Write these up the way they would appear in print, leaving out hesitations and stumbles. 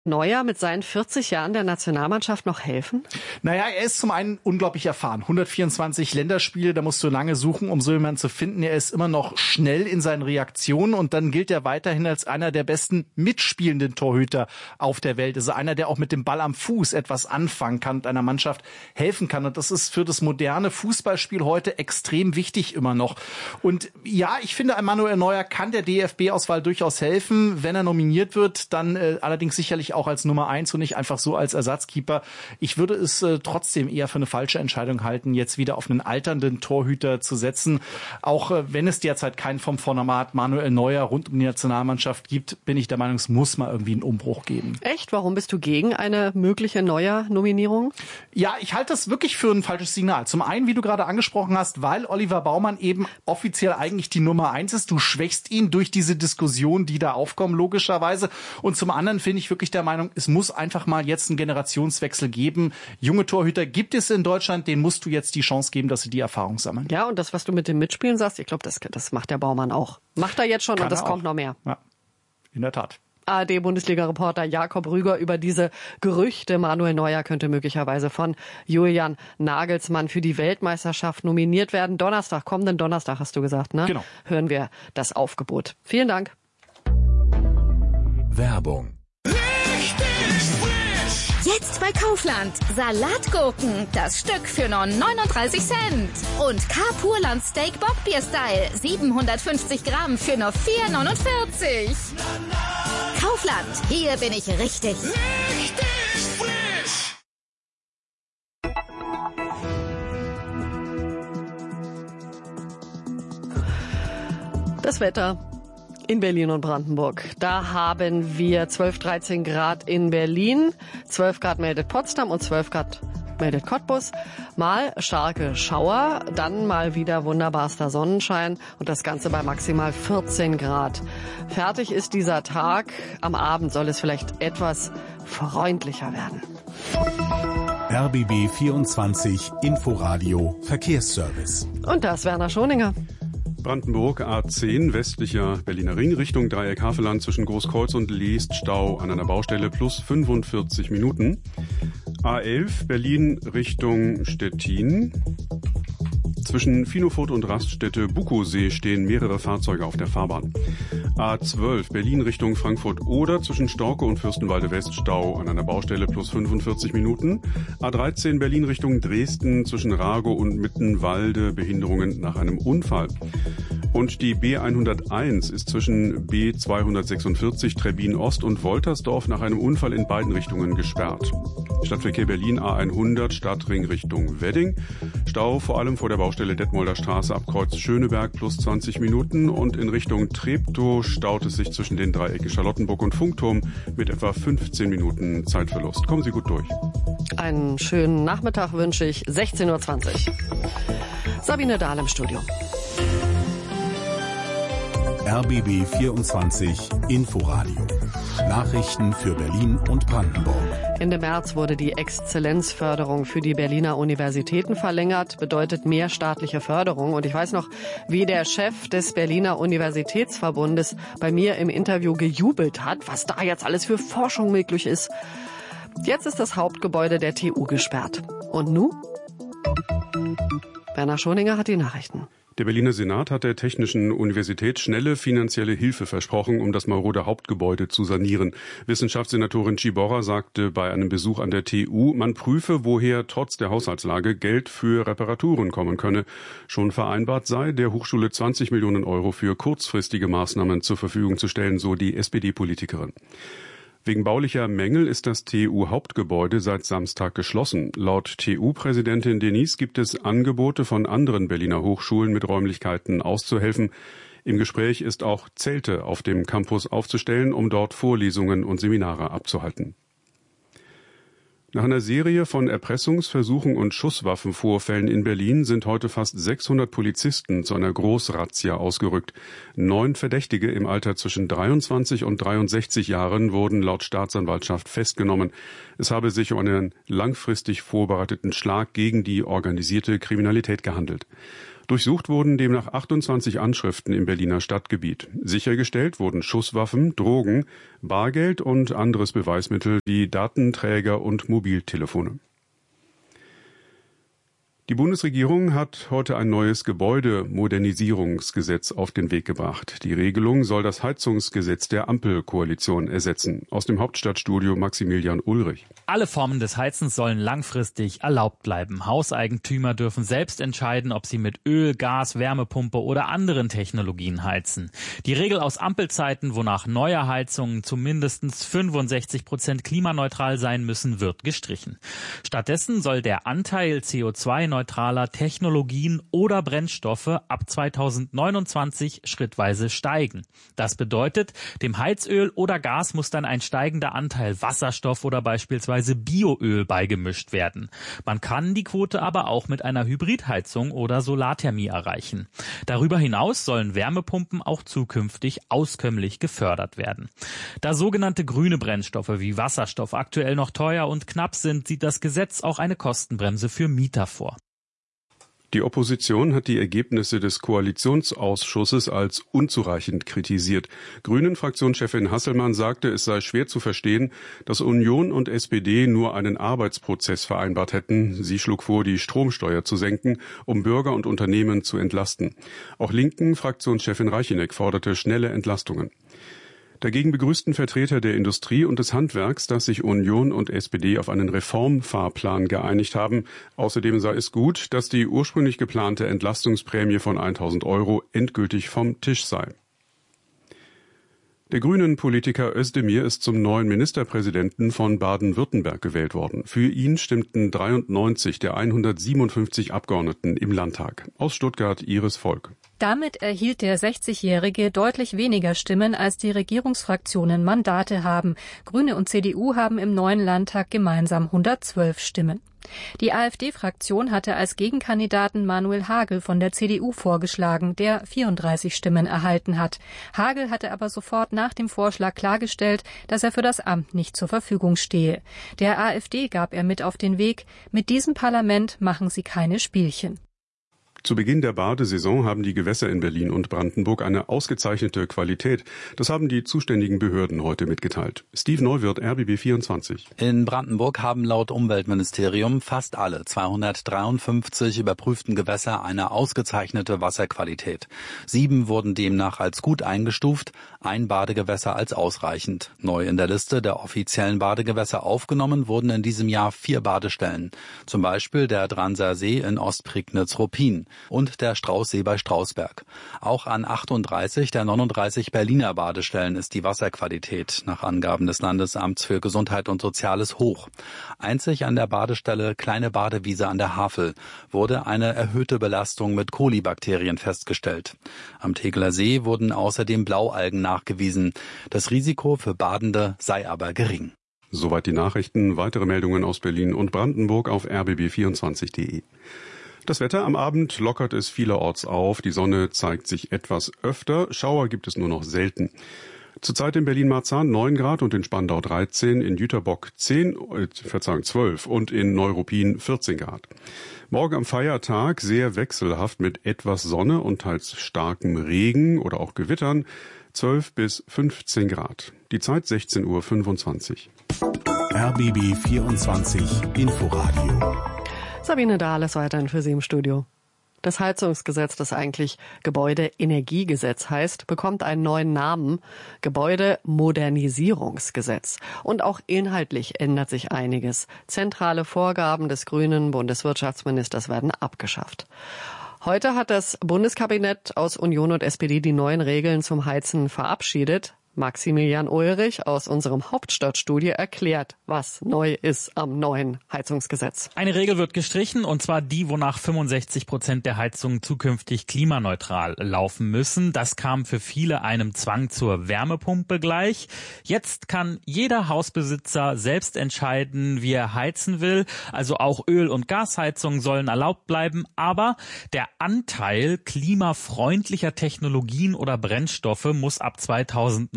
Neuer mit seinen 40 Jahren der Nationalmannschaft noch helfen? Naja, er ist zum einen unglaublich erfahren. 124 Länderspiele, da musst du lange suchen, um so jemanden zu finden. Er ist immer noch schnell in seinen Reaktionen und dann gilt er weiterhin als einer der besten mitspielenden Torhüter auf der Welt. Also einer, der auch mit dem Ball am Fuß etwas anfangen kann und einer Mannschaft helfen kann. Und das ist für das moderne Fußballspiel heute extrem wichtig immer noch. Und ja, ich finde, Manuel Neuer kann der DFB-Auswahl durchaus helfen. Wenn er nominiert wird, dann allerdings sicherlich auch als Nummer 1 und nicht einfach so als Ersatzkeeper. Ich würde es trotzdem eher für eine falsche Entscheidung halten, jetzt wieder auf einen alternden Torhüter zu setzen. Auch wenn es derzeit keinen vom Format Manuel Neuer rund um die Nationalmannschaft gibt, bin ich der Meinung, es muss mal irgendwie einen Umbruch geben. Echt? Warum bist du gegen eine mögliche Neuer-Nominierung? Ja, ich halte das wirklich für ein falsches Signal. Zum einen, wie du gerade angesprochen hast, weil Oliver Baumann eben offiziell eigentlich die Nummer 1 ist. Du schwächst ihn durch diese Diskussion, die da aufkommen, logischerweise. Und zum anderen finde ich wirklich der Meinung, es muss einfach mal jetzt einen Generationswechsel geben. Junge Torhüter gibt es in Deutschland, denen musst du jetzt die Chance geben, dass sie die Erfahrung sammeln. Ja, und das, was du mit dem Mitspielen sagst, ich glaube, das macht der Baumann auch. Macht er jetzt schon und das kommt noch mehr. Ja, in der Tat. ARD-Bundesliga-Reporter Jakob Rüger über diese Gerüchte. Manuel Neuer könnte möglicherweise von Julian Nagelsmann für die Weltmeisterschaft nominiert werden. Kommenden Donnerstag hast du gesagt, ne? Genau. Hören wir das Aufgebot. Vielen Dank. Werbung. Jetzt bei Kaufland. Salatgurken, das Stück für nur 39 Cent. Und K-Purland Steak Bockbier Style, 750 Gramm für nur 4,49. Kaufland, hier bin ich richtig. Richtig frisch. Das Wetter in Berlin und Brandenburg. Da haben wir 12, 13 Grad in Berlin, 12 Grad meldet Potsdam und 12 Grad meldet Cottbus. Mal starke Schauer, dann mal wieder wunderbarster Sonnenschein und das Ganze bei maximal 14 Grad. Fertig ist dieser Tag. Am Abend soll es vielleicht etwas freundlicher werden. RBB 24 Inforadio Verkehrsservice. Und das Werner Schoninger. Brandenburg A10 westlicher Berliner Ring Richtung Dreieck Havelland zwischen Großkreuz und Leest Stau an einer Baustelle plus 45 Minuten. A11 Berlin Richtung Stettin. Zwischen Finofurt und Raststätte Bukowsee stehen mehrere Fahrzeuge auf der Fahrbahn. A12 Berlin Richtung Frankfurt-Oder zwischen Storke und Fürstenwalde West Stau an einer Baustelle plus 45 Minuten. A13 Berlin Richtung Dresden zwischen Rago und Mittenwalde Behinderungen nach einem Unfall. Und die B101 ist zwischen B246 Trebbin Ost und Woltersdorf nach einem Unfall in beiden Richtungen gesperrt. Stadtverkehr Berlin A100 Stadtring Richtung Wedding. Stau vor allem vor der Baustelle Detmolder Straße ab Kreuz Schöneberg plus 20 Minuten und in Richtung Treptow staut es sich zwischen den Dreiecken Charlottenburg und Funkturm mit etwa 15 Minuten Zeitverlust. Kommen Sie gut durch. Einen schönen Nachmittag wünsche ich. 16:20 Uhr. Sabine Dahl im Studio. RBB 24 Inforadio. Nachrichten für Berlin und Brandenburg. Ende März wurde die Exzellenzförderung für die Berliner Universitäten verlängert, bedeutet mehr staatliche Förderung. Und ich weiß noch, wie der Chef des Berliner Universitätsverbundes bei mir im Interview gejubelt hat, was da jetzt alles für Forschung möglich ist. Jetzt ist das Hauptgebäude der TU gesperrt. Und nun? Werner Schoninger hat die Nachrichten. Der Berliner Senat hat der Technischen Universität schnelle finanzielle Hilfe versprochen, um das marode Hauptgebäude zu sanieren. Wissenschaftssenatorin Ciborra sagte bei einem Besuch an der TU, man prüfe, woher trotz der Haushaltslage Geld für Reparaturen kommen könne. Schon vereinbart sei, der Hochschule 20 Millionen Euro für kurzfristige Maßnahmen zur Verfügung zu stellen, so die SPD-Politikerin. Wegen baulicher Mängel ist das TU-Hauptgebäude seit Samstag geschlossen. Laut TU-Präsidentin Denise gibt es Angebote von anderen Berliner Hochschulen mit Räumlichkeiten auszuhelfen. Im Gespräch ist auch Zelte auf dem Campus aufzustellen, um dort Vorlesungen und Seminare abzuhalten. Nach einer Serie von Erpressungsversuchen und Schusswaffenvorfällen in Berlin sind heute fast 600 Polizisten zu einer Großrazzia ausgerückt. 9 Verdächtige im Alter zwischen 23 und 63 Jahren wurden laut Staatsanwaltschaft festgenommen. Es habe sich um einen langfristig vorbereiteten Schlag gegen die organisierte Kriminalität gehandelt. Durchsucht wurden demnach 28 Anschriften im Berliner Stadtgebiet. Sichergestellt wurden Schusswaffen, Drogen, Bargeld und anderes Beweismittel wie Datenträger und Mobiltelefone. Die Bundesregierung hat heute ein neues Gebäudemodernisierungsgesetz auf den Weg gebracht. Die Regelung soll das Heizungsgesetz der Ampelkoalition ersetzen. Aus dem Hauptstadtstudio Maximilian Ulrich. Alle Formen des Heizens sollen langfristig erlaubt bleiben. Hauseigentümer dürfen selbst entscheiden, ob sie mit Öl, Gas, Wärmepumpe oder anderen Technologien heizen. Die Regel aus Ampelzeiten, wonach neue Heizungen zu mindestens 65% klimaneutral sein müssen, wird gestrichen. Stattdessen soll der Anteil CO2-neutraler Technologien oder Brennstoffe ab 2029 schrittweise steigen. Das bedeutet, dem Heizöl oder Gas muss dann ein steigender Anteil Wasserstoff oder beispielsweise Bioöl beigemischt werden. Man kann die Quote aber auch mit einer Hybridheizung oder Solarthermie erreichen. Darüber hinaus sollen Wärmepumpen auch zukünftig auskömmlich gefördert werden. Da sogenannte grüne Brennstoffe wie Wasserstoff aktuell noch teuer und knapp sind, sieht das Gesetz auch eine Kostenbremse für Mieter vor. Die Opposition hat die Ergebnisse des Koalitionsausschusses als unzureichend kritisiert. Grünen-Fraktionschefin Hasselmann sagte, es sei schwer zu verstehen, dass Union und SPD nur einen Arbeitsprozess vereinbart hätten. Sie schlug vor, die Stromsteuer zu senken, um Bürger und Unternehmen zu entlasten. Auch Linken-Fraktionschefin Reicheneck forderte schnelle Entlastungen. Dagegen begrüßten Vertreter der Industrie und des Handwerks, dass sich Union und SPD auf einen Reformfahrplan geeinigt haben. Außerdem sei es gut, dass die ursprünglich geplante Entlastungsprämie von 1.000 € endgültig vom Tisch sei. Der Grünen-Politiker Özdemir ist zum neuen Ministerpräsidenten von Baden-Württemberg gewählt worden. Für ihn stimmten 93 der 157 Abgeordneten im Landtag. Aus Stuttgart Iris Volk. Damit erhielt der 60-Jährige deutlich weniger Stimmen, als die Regierungsfraktionen Mandate haben. Grüne und CDU haben im neuen Landtag gemeinsam 112 Stimmen. Die AfD-Fraktion hatte als Gegenkandidaten Manuel Hagel von der CDU vorgeschlagen, der 34 Stimmen erhalten hat. Hagel hatte aber sofort nach dem Vorschlag klargestellt, dass er für das Amt nicht zur Verfügung stehe. Der AfD gab er mit auf den Weg: Mit diesem Parlament machen Sie keine Spielchen. Zu Beginn der Badesaison haben die Gewässer in Berlin und Brandenburg eine ausgezeichnete Qualität. Das haben die zuständigen Behörden heute mitgeteilt. Steve Neuwirth, RBB 24. In Brandenburg haben laut Umweltministerium fast alle 253 überprüften Gewässer eine ausgezeichnete Wasserqualität. 7 wurden demnach als gut eingestuft, ein Badegewässer als ausreichend. Neu in der Liste der offiziellen Badegewässer aufgenommen wurden in diesem Jahr 4 Badestellen. Zum Beispiel der Dranser See in Ostprignitz-Ruppin und der Straußsee bei Strausberg. Auch an 38 der 39 Berliner Badestellen ist die Wasserqualität nach Angaben des Landesamts für Gesundheit und Soziales hoch. Einzig an der Badestelle Kleine Badewiese an der Havel wurde eine erhöhte Belastung mit Kolibakterien festgestellt. Am Tegeler See wurden außerdem Blaualgen nachgewiesen. Das Risiko für Badende sei aber gering. Soweit die Nachrichten. Weitere Meldungen aus Berlin und Brandenburg auf rbb24.de. Das Wetter: Am Abend lockert es vielerorts auf. Die Sonne zeigt sich etwas öfter. Schauer gibt es nur noch selten. Zurzeit in Berlin-Marzahn 9 Grad und in Spandau 13, in Jüterbock 12 und in Neuruppin 14 Grad. Morgen am Feiertag sehr wechselhaft mit etwas Sonne und teils starkem Regen oder auch Gewittern, 12 bis 15 Grad. Die Zeit 16:25 Uhr. RBB 24 Inforadio. Sabine Dahl ist weiterhin für Sie im Studio. Das Heizungsgesetz, das eigentlich Gebäudeenergiegesetz heißt, bekommt einen neuen Namen: Gebäudemodernisierungsgesetz. Und auch inhaltlich ändert sich einiges. Zentrale Vorgaben des grünen Bundeswirtschaftsministers werden abgeschafft. Heute hat das Bundeskabinett aus Union und SPD die neuen Regeln zum Heizen verabschiedet. Maximilian Ulrich aus unserem Hauptstadtstudio erklärt, was neu ist am neuen Heizungsgesetz. Eine Regel wird gestrichen, und zwar die, wonach 65% der Heizungen zukünftig klimaneutral laufen müssen. Das kam für viele einem Zwang zur Wärmepumpe gleich. Jetzt kann jeder Hausbesitzer selbst entscheiden, wie er heizen will. Also auch Öl- und Gasheizungen sollen erlaubt bleiben. Aber der Anteil klimafreundlicher Technologien oder Brennstoffe muss ab 2029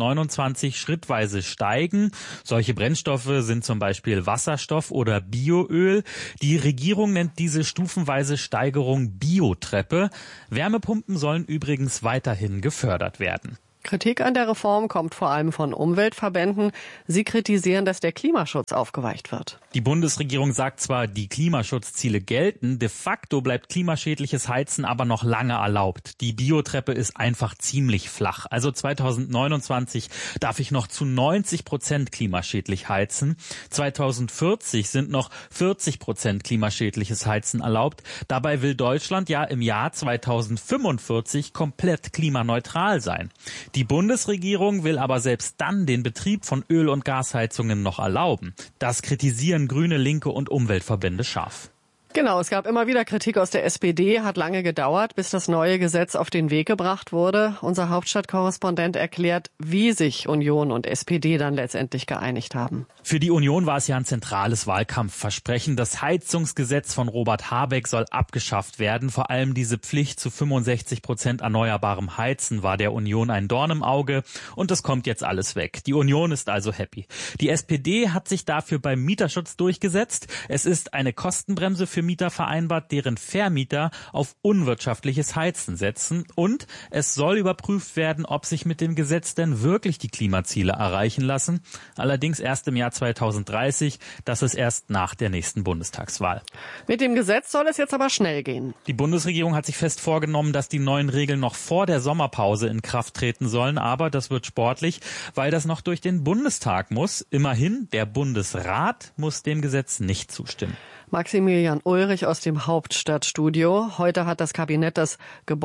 2029 schrittweise steigen. Solche Brennstoffe sind zum Beispiel Wasserstoff oder Bioöl. Die Regierung nennt diese stufenweise Steigerung Biotreppe. Wärmepumpen sollen übrigens weiterhin gefördert werden. Kritik an der Reform kommt vor allem von Umweltverbänden. Sie kritisieren, dass der Klimaschutz aufgeweicht wird. Die Bundesregierung sagt zwar, die Klimaschutzziele gelten, de facto bleibt klimaschädliches Heizen aber noch lange erlaubt. Die Biotreppe ist einfach ziemlich flach. Also 2029 darf ich noch zu 90% klimaschädlich heizen. 2040 sind noch 40% klimaschädliches Heizen erlaubt. Dabei will Deutschland ja im Jahr 2045 komplett klimaneutral sein. Die Bundesregierung will aber selbst dann den Betrieb von Öl- und Gasheizungen noch erlauben. Das kritisieren Grüne, Linke und Umweltverbände scharf. Genau, es gab immer wieder Kritik aus der SPD, hat lange gedauert, bis das neue Gesetz auf den Weg gebracht wurde. Unser Hauptstadtkorrespondent erklärt, wie sich Union und SPD dann letztendlich geeinigt haben. Für die Union war es ja ein zentrales Wahlkampfversprechen. Das Heizungsgesetz von Robert Habeck soll abgeschafft werden. Vor allem diese Pflicht zu 65% erneuerbarem Heizen war der Union ein Dorn im Auge. Und das kommt jetzt alles weg. Die Union ist also happy. Die SPD hat sich dafür beim Mieterschutz durchgesetzt. Es ist eine Kostenbremse für Mieter vereinbart, deren Vermieter auf unwirtschaftliches Heizen setzen. Und es soll überprüft werden, ob sich mit dem Gesetz denn wirklich die Klimaziele erreichen lassen. Allerdings erst im Jahr 2030. Das ist erst nach der nächsten Bundestagswahl. Mit dem Gesetz soll es jetzt aber schnell gehen. Die Bundesregierung hat sich fest vorgenommen, dass die neuen Regeln noch vor der Sommerpause in Kraft treten sollen. Aber das wird sportlich, weil das noch durch den Bundestag muss. Immerhin, der Bundesrat muss dem Gesetz nicht zustimmen. Maximilian Ulrich aus dem Hauptstadtstudio. Heute hat das Kabinett das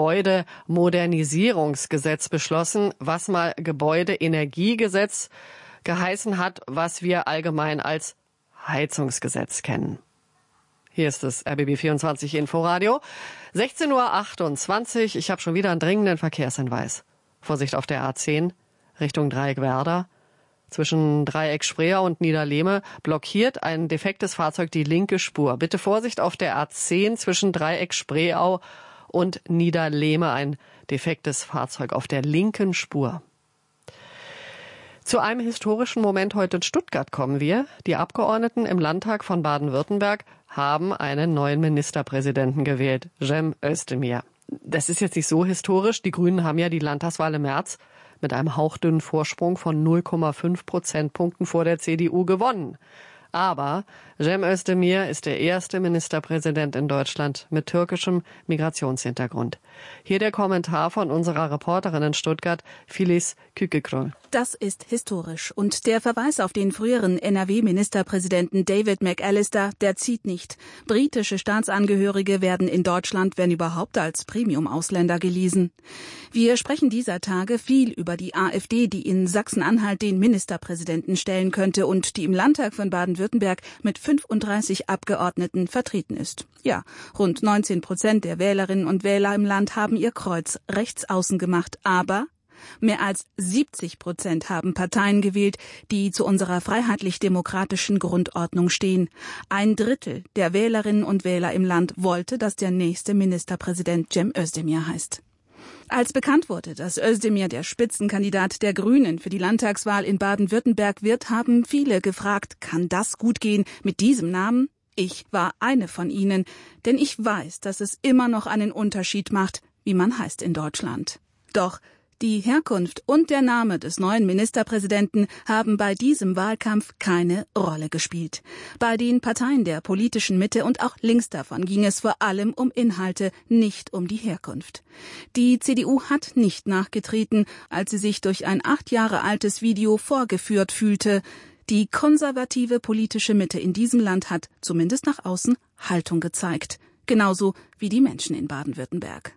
Gebäudemodernisierungsgesetz beschlossen, was mal Gebäudeenergiegesetz geheißen hat, was wir allgemein als Heizungsgesetz kennen. Hier ist das RBB 24 Inforadio. 16:28 Uhr. Ich habe schon wieder einen dringenden Verkehrshinweis. Vorsicht auf der A10 Richtung Dreieck-Werder. Zwischen Dreieck Spreea und Niederlehme blockiert ein defektes Fahrzeug die linke Spur. Bitte Vorsicht auf der A10 zwischen Dreieck Spreeau und Niederlehme, ein defektes Fahrzeug auf der linken Spur. Zu einem historischen Moment heute in Stuttgart kommen wir. Die Abgeordneten im Landtag von Baden-Württemberg haben einen neuen Ministerpräsidenten gewählt, Cem Özdemir. Das ist jetzt nicht so historisch. Die Grünen haben ja die Landtagswahl im März mit einem hauchdünnen Vorsprung von 0,5 Prozentpunkten vor der CDU gewonnen. Aber Cem Özdemir ist der erste Ministerpräsident in Deutschland mit türkischem Migrationshintergrund. Hier der Kommentar von unserer Reporterin in Stuttgart, Filiz Kükekrol. Das ist historisch. Und der Verweis auf den früheren NRW-Ministerpräsidenten David McAllister, der zieht nicht. Britische Staatsangehörige werden in Deutschland, wenn überhaupt, als Premium-Ausländer gelesen. Wir sprechen dieser Tage viel über die AfD, die in Sachsen-Anhalt den Ministerpräsidenten stellen könnte und die im Landtag von Baden-Württemberg mit 35 Abgeordneten vertreten ist. Ja, rund 19% der Wählerinnen und Wähler im Land haben ihr Kreuz rechts außen gemacht, aber mehr als 70% haben Parteien gewählt, die zu unserer freiheitlich-demokratischen Grundordnung stehen. 1/3 der Wählerinnen und Wähler im Land wollte, dass der nächste Ministerpräsident Cem Özdemir heißt. Als bekannt wurde, dass Özdemir der Spitzenkandidat der Grünen für die Landtagswahl in Baden-Württemberg wird, haben viele gefragt, kann das gut gehen mit diesem Namen? Ich war eine von ihnen, denn ich weiß, dass es immer noch einen Unterschied macht, wie man heißt in Deutschland. Doch die Herkunft und der Name des neuen Ministerpräsidenten haben bei diesem Wahlkampf keine Rolle gespielt. Bei den Parteien der politischen Mitte und auch links davon ging es vor allem um Inhalte, nicht um die Herkunft. Die CDU hat nicht nachgetreten, als sie sich durch ein 8 Jahre altes Video vorgeführt fühlte. Die konservative politische Mitte in diesem Land hat, zumindest nach außen, Haltung gezeigt. Genauso wie die Menschen in Baden-Württemberg.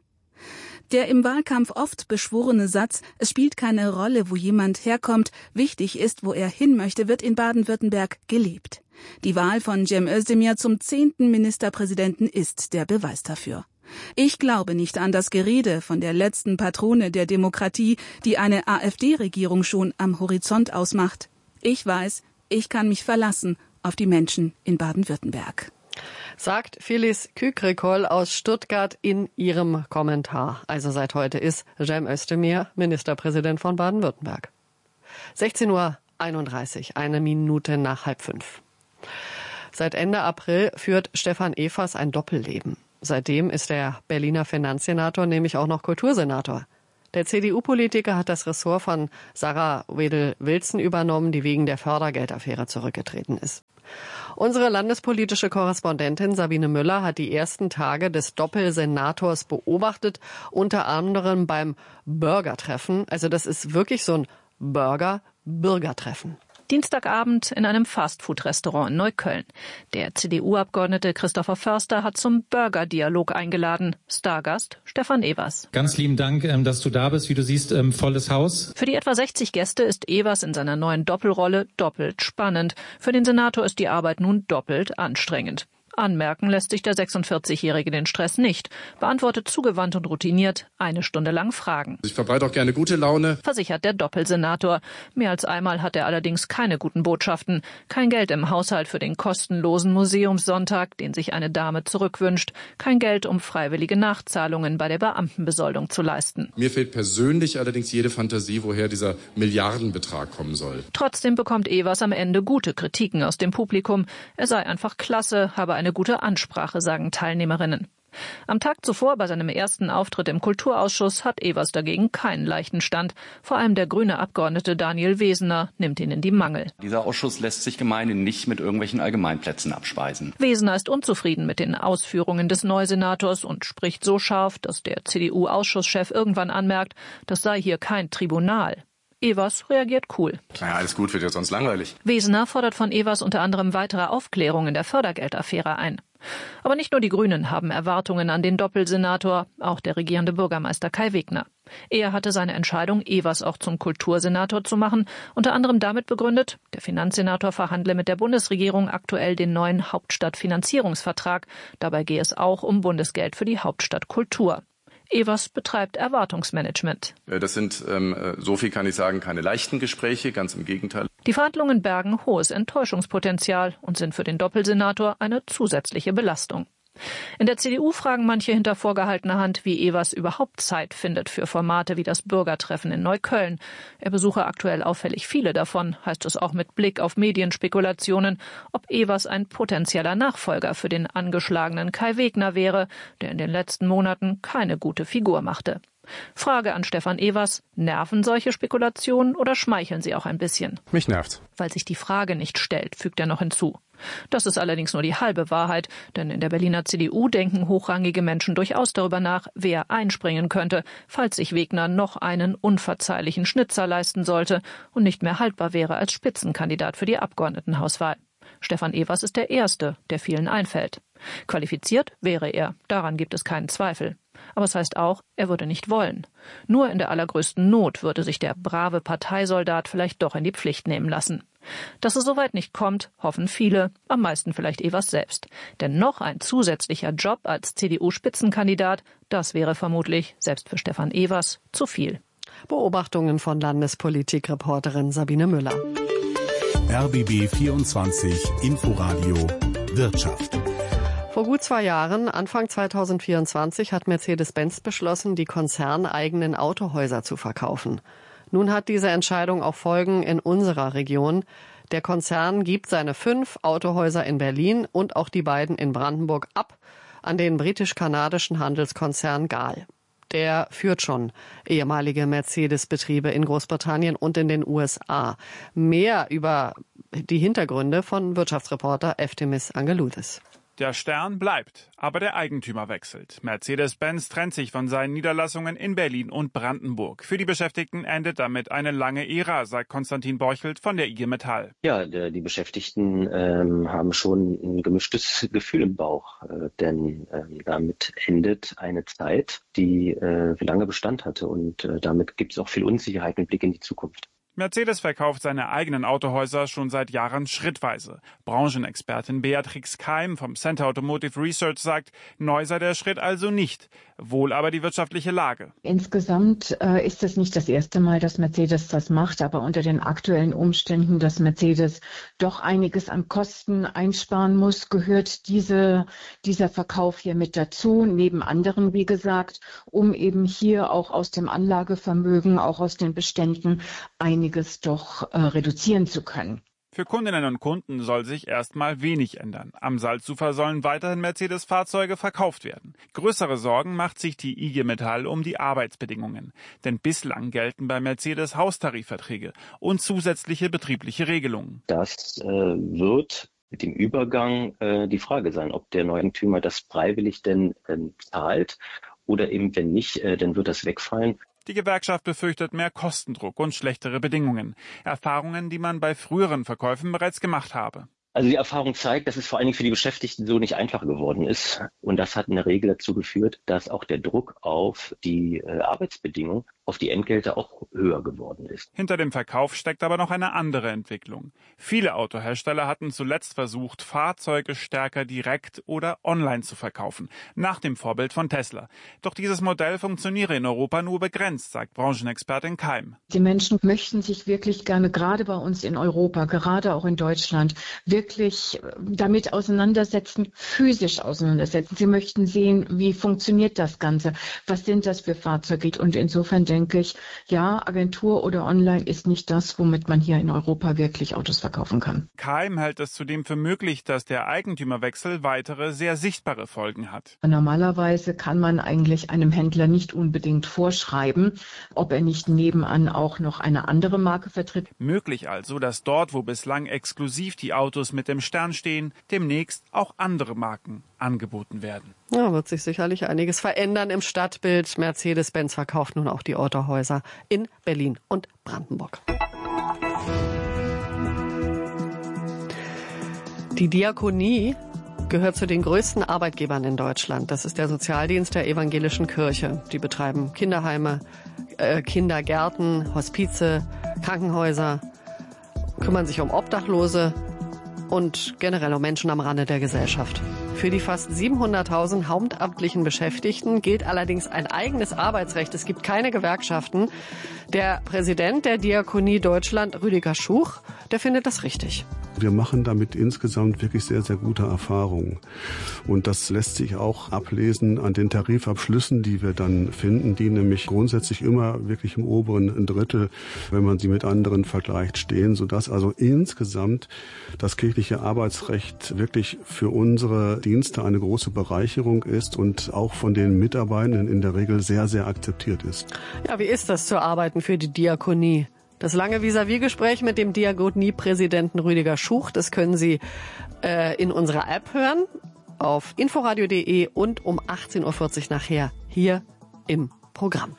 Der im Wahlkampf oft beschworene Satz, es spielt keine Rolle, wo jemand herkommt, wichtig ist, wo er hin möchte, wird in Baden-Württemberg gelebt. Die Wahl von Cem Özdemir zum 10. Ministerpräsidenten ist der Beweis dafür. Ich glaube nicht an das Gerede von der letzten Patrone der Demokratie, die eine AfD-Regierung schon am Horizont ausmacht. Ich weiß, ich kann mich verlassen auf die Menschen in Baden-Württemberg. Sagt Filiz Kükekrol aus Stuttgart in ihrem Kommentar. Also seit heute ist Cem Özdemir Ministerpräsident von Baden-Württemberg. 16:31 Uhr, 1 Minute nach 4:30. Seit Ende April führt Stefan Evers ein Doppelleben. Seitdem ist der Berliner Finanzsenator nämlich auch noch Kultursenator. Der CDU-Politiker hat das Ressort von Sarah Wedel-Wilson übernommen, die wegen der Fördergeldaffäre zurückgetreten ist. Unsere landespolitische Korrespondentin Sabine Müller hat die ersten Tage des Doppelsenators beobachtet, unter anderem beim Burgertreffen. Also das ist wirklich so ein Bürgertreffen. Dienstagabend in einem Fastfood-Restaurant in Neukölln. Der CDU-Abgeordnete Christopher Förster hat zum Burger-Dialog eingeladen. Stargast Stefan Evers. Ganz lieben Dank, dass du da bist. Wie du siehst, volles Haus. Für die etwa 60 Gäste ist Evers in seiner neuen Doppelrolle doppelt spannend. Für den Senator ist die Arbeit nun doppelt anstrengend. Anmerken lässt sich der 46-Jährige den Stress nicht, beantwortet zugewandt und routiniert 1 Stunde lang Fragen. Ich verbreite auch gerne gute Laune, versichert der Doppelsenator. Mehr als einmal hat er allerdings keine guten Botschaften. Kein Geld im Haushalt für den kostenlosen Museumssonntag, den sich eine Dame zurückwünscht. Kein Geld, um freiwillige Nachzahlungen bei der Beamtenbesoldung zu leisten. Mir fehlt persönlich allerdings jede Fantasie, woher dieser Milliardenbetrag kommen soll. Trotzdem bekommt Evers am Ende gute Kritiken aus dem Publikum. Er sei einfach klasse, habe eine gute Ansprache, sagen Teilnehmerinnen. Am Tag zuvor bei seinem ersten Auftritt im Kulturausschuss hat Evers dagegen keinen leichten Stand. Vor allem der grüne Abgeordnete Daniel Wesener nimmt ihn in die Mangel. Dieser Ausschuss lässt sich gemeinhin nicht mit irgendwelchen Allgemeinplätzen abspeisen. Wesener ist unzufrieden mit den Ausführungen des Neusenators und spricht so scharf, dass der CDU-Ausschusschef irgendwann anmerkt, das sei hier kein Tribunal. Evers reagiert cool. Naja, alles gut, wird ja sonst langweilig. Wesener fordert von Evers unter anderem weitere Aufklärung in der Fördergeldaffäre ein. Aber nicht nur die Grünen haben Erwartungen an den Doppelsenator, auch der regierende Bürgermeister Kai Wegner. Er hatte seine Entscheidung, Evers auch zum Kultursenator zu machen, unter anderem damit begründet, der Finanzsenator verhandle mit der Bundesregierung aktuell den neuen Hauptstadtfinanzierungsvertrag. Dabei gehe es auch um Bundesgeld für die Hauptstadt Kultur. Evers betreibt Erwartungsmanagement. Das sind, so viel kann ich sagen, keine leichten Gespräche, ganz im Gegenteil. Die Verhandlungen bergen hohes Enttäuschungspotenzial und sind für den Doppelsenator eine zusätzliche Belastung. In der CDU fragen manche hinter vorgehaltener Hand, wie Evers überhaupt Zeit findet für Formate wie das Bürgertreffen in Neukölln. Er besuche aktuell auffällig viele davon, heißt es auch mit Blick auf Medienspekulationen, ob Evers ein potenzieller Nachfolger für den angeschlagenen Kai Wegner wäre, der in den letzten Monaten keine gute Figur machte. Frage an Stefan Evers, nerven solche Spekulationen oder schmeicheln sie auch ein bisschen? Mich nervt's. Weil sich die Frage nicht stellt, fügt er noch hinzu. Das ist allerdings nur die halbe Wahrheit, denn in der Berliner CDU denken hochrangige Menschen durchaus darüber nach, wer einspringen könnte, falls sich Wegner noch einen unverzeihlichen Schnitzer leisten sollte und nicht mehr haltbar wäre als Spitzenkandidat für die Abgeordnetenhauswahl. Stefan Evers ist der Erste, der vielen einfällt. Qualifiziert wäre er, daran gibt es keinen Zweifel. Aber es heißt auch, er würde nicht wollen. Nur in der allergrößten Not würde sich der brave Parteisoldat vielleicht doch in die Pflicht nehmen lassen. Dass es soweit nicht kommt, hoffen viele, am meisten vielleicht Evers selbst. Denn noch ein zusätzlicher Job als CDU-Spitzenkandidat, das wäre vermutlich, selbst für Stefan Evers, zu viel. Beobachtungen von Landespolitikreporterin Sabine Müller. RBB 24 Inforadio Wirtschaft. Vor gut 2 Jahren, Anfang 2024, hat Mercedes-Benz beschlossen, die konzerneigenen Autohäuser zu verkaufen. Nun hat diese Entscheidung auch Folgen in unserer Region. Der Konzern gibt seine 5 Autohäuser in Berlin und auch die beiden in Brandenburg ab an den britisch-kanadischen Handelskonzern GAL. Der führt schon ehemalige Mercedes-Betriebe in Großbritannien und in den USA. Mehr über die Hintergründe von Wirtschaftsreporter Eftimis Angeloudis. Der Stern bleibt, aber der Eigentümer wechselt. Mercedes-Benz trennt sich von seinen Niederlassungen in Berlin und Brandenburg. Für die Beschäftigten endet damit eine lange Ära, sagt Konstantin Borchelt von der IG Metall. Ja, die Beschäftigten haben schon ein gemischtes Gefühl im Bauch, denn damit endet eine Zeit, die lange Bestand hatte und damit gibt es auch viel Unsicherheit mit Blick in die Zukunft. Mercedes verkauft seine eigenen Autohäuser schon seit Jahren schrittweise. Branchenexpertin Beatrix Keim vom Center Automotive Research sagt, neu sei der Schritt also nicht. wohl aber die wirtschaftliche Lage. Insgesamt ist es nicht das erste Mal, dass Mercedes das macht, aber unter den aktuellen Umständen, dass Mercedes doch einiges an Kosten einsparen muss, gehört dieser Verkauf hier mit dazu, neben anderen, wie gesagt, um eben hier auch aus dem Anlagevermögen, auch aus den Beständen einiges doch reduzieren zu können. Für Kundinnen und Kunden soll sich erstmal wenig ändern. Am Salzufer sollen weiterhin Mercedes-Fahrzeuge verkauft werden. Größere Sorgen macht sich die IG Metall um die Arbeitsbedingungen. Denn bislang gelten bei Mercedes Haustarifverträge und zusätzliche betriebliche Regelungen. Das wird mit dem Übergang die Frage sein, ob der Neueigentümer das freiwillig denn zahlt oder eben wenn nicht, dann wird das wegfallen. Die Gewerkschaft befürchtet mehr Kostendruck und schlechtere Bedingungen. Erfahrungen, die man bei früheren Verkäufen bereits gemacht habe. Also die Erfahrung zeigt, dass es vor allen Dingen für die Beschäftigten so nicht einfacher geworden ist. Und das hat in der Regel dazu geführt, dass auch der Druck auf die Arbeitsbedingungen, auf die Entgelte auch höher geworden ist. Hinter dem Verkauf steckt aber noch eine andere Entwicklung. Viele Autohersteller hatten zuletzt versucht, Fahrzeuge stärker direkt oder online zu verkaufen, nach dem Vorbild von Tesla. Doch dieses Modell funktioniere in Europa nur begrenzt, sagt Branchenexpertin Keim. Die Menschen möchten sich wirklich gerne, gerade bei uns in Europa, gerade auch in Deutschland, wirklich damit auseinandersetzen, physisch auseinandersetzen. Sie möchten sehen, wie funktioniert das Ganze, was sind das für Fahrzeuge, und insofern denke ich, ja, Agentur oder online ist nicht das, womit man hier in Europa wirklich Autos verkaufen kann. Keim hält es zudem für möglich, dass der Eigentümerwechsel weitere, sehr sichtbare Folgen hat. Normalerweise kann man eigentlich einem Händler nicht unbedingt vorschreiben, ob er nicht nebenan auch noch eine andere Marke vertritt. Möglich also, dass dort, wo bislang exklusiv die Autos mit dem Stern stehen, demnächst auch andere Marken angeboten werden. Ja, wird sich sicherlich einiges verändern im Stadtbild. Mercedes-Benz verkauft nun auch die Autohäuser in Berlin und Brandenburg. Die Diakonie gehört zu den größten Arbeitgebern in Deutschland. Das ist der Sozialdienst der evangelischen Kirche. Die betreiben Kinderheime, Kindergärten, Hospize, Krankenhäuser, kümmern sich um Obdachlose und generell um Menschen am Rande der Gesellschaft. Für die fast 700.000 hauptamtlichen Beschäftigten gilt allerdings ein eigenes Arbeitsrecht. Es gibt keine Gewerkschaften. Der Präsident der Diakonie Deutschland, Rüdiger Schuch, der findet das richtig. Wir machen damit insgesamt wirklich sehr, sehr gute Erfahrungen. Und das lässt sich auch ablesen an den Tarifabschlüssen, die wir dann finden, die nämlich grundsätzlich immer wirklich im oberen Drittel, wenn man sie mit anderen vergleicht, stehen, sodass also insgesamt das kirchliche Arbeitsrecht wirklich für unsere Dienste eine große Bereicherung ist und auch von den Mitarbeitenden in der Regel sehr, sehr akzeptiert ist. Ja, wie ist das zu arbeiten für die Diakonie? Das lange Vis-à-vis-Gespräch mit dem Diakonie-Präsidenten Rüdiger Schuch, das können Sie in unserer App hören, auf inforadio.de und um 18.40 Uhr nachher hier im Programm.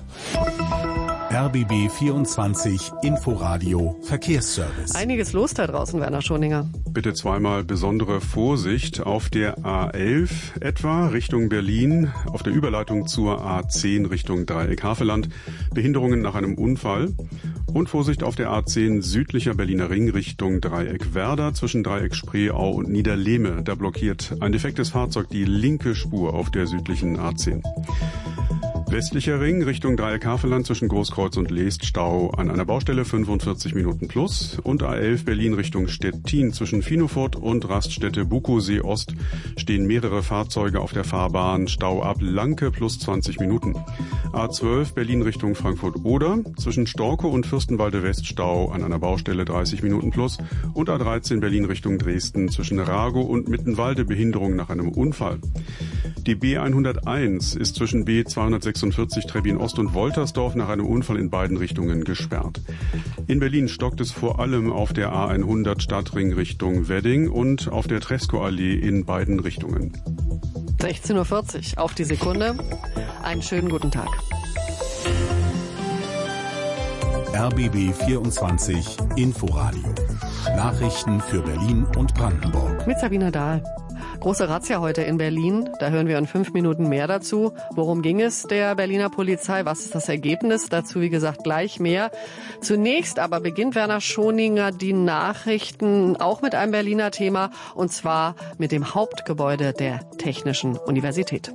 RBB 24 Inforadio Verkehrsservice. Einiges los da draußen, Werner Schoninger. Bitte zweimal besondere Vorsicht auf der A11 etwa Richtung Berlin, auf der Überleitung zur A10 Richtung Dreieck Havelland. Behinderungen nach einem Unfall. Und Vorsicht auf der A10 südlicher Berliner Ring Richtung Dreieck Werder zwischen Dreieck Spreeau und Niederlehme. Da blockiert ein defektes Fahrzeug die linke Spur auf der südlichen A10. Westlicher Ring Richtung Dreieck Havelland zwischen Großkreuz und Leest Stau an einer Baustelle 45 Minuten plus und A11 Berlin Richtung Stettin zwischen Finofurt und Raststätte Bukowsee Ost stehen mehrere Fahrzeuge auf der Fahrbahn, Stau ab Lanke plus 20 Minuten. A12 Berlin Richtung Frankfurt-Oder zwischen Storkow und Fürstenwalde West Stau an einer Baustelle 30 Minuten plus und A13 Berlin Richtung Dresden zwischen Ragow und Mittenwalde Behinderung nach einem Unfall. Die B101 ist zwischen B246 Trebbin-Ost und Woltersdorf nach einem Unfall in beiden Richtungen gesperrt. In Berlin stockt es vor allem auf der A100 Stadtring Richtung Wedding und auf der Tresco-Allee in beiden Richtungen. 16.40 Uhr auf die Sekunde. Einen schönen guten Tag. RBB 24 Inforadio Nachrichten für Berlin und Brandenburg. Mit Sabine Dahl. Große Razzia heute in Berlin. Da hören wir in 5 Minuten mehr dazu. Worum ging es der Berliner Polizei? Was ist das Ergebnis? Dazu, wie gesagt, gleich mehr. Zunächst aber beginnt Werner Schoninger die Nachrichten auch mit einem Berliner Thema, und zwar mit dem Hauptgebäude der Technischen Universität.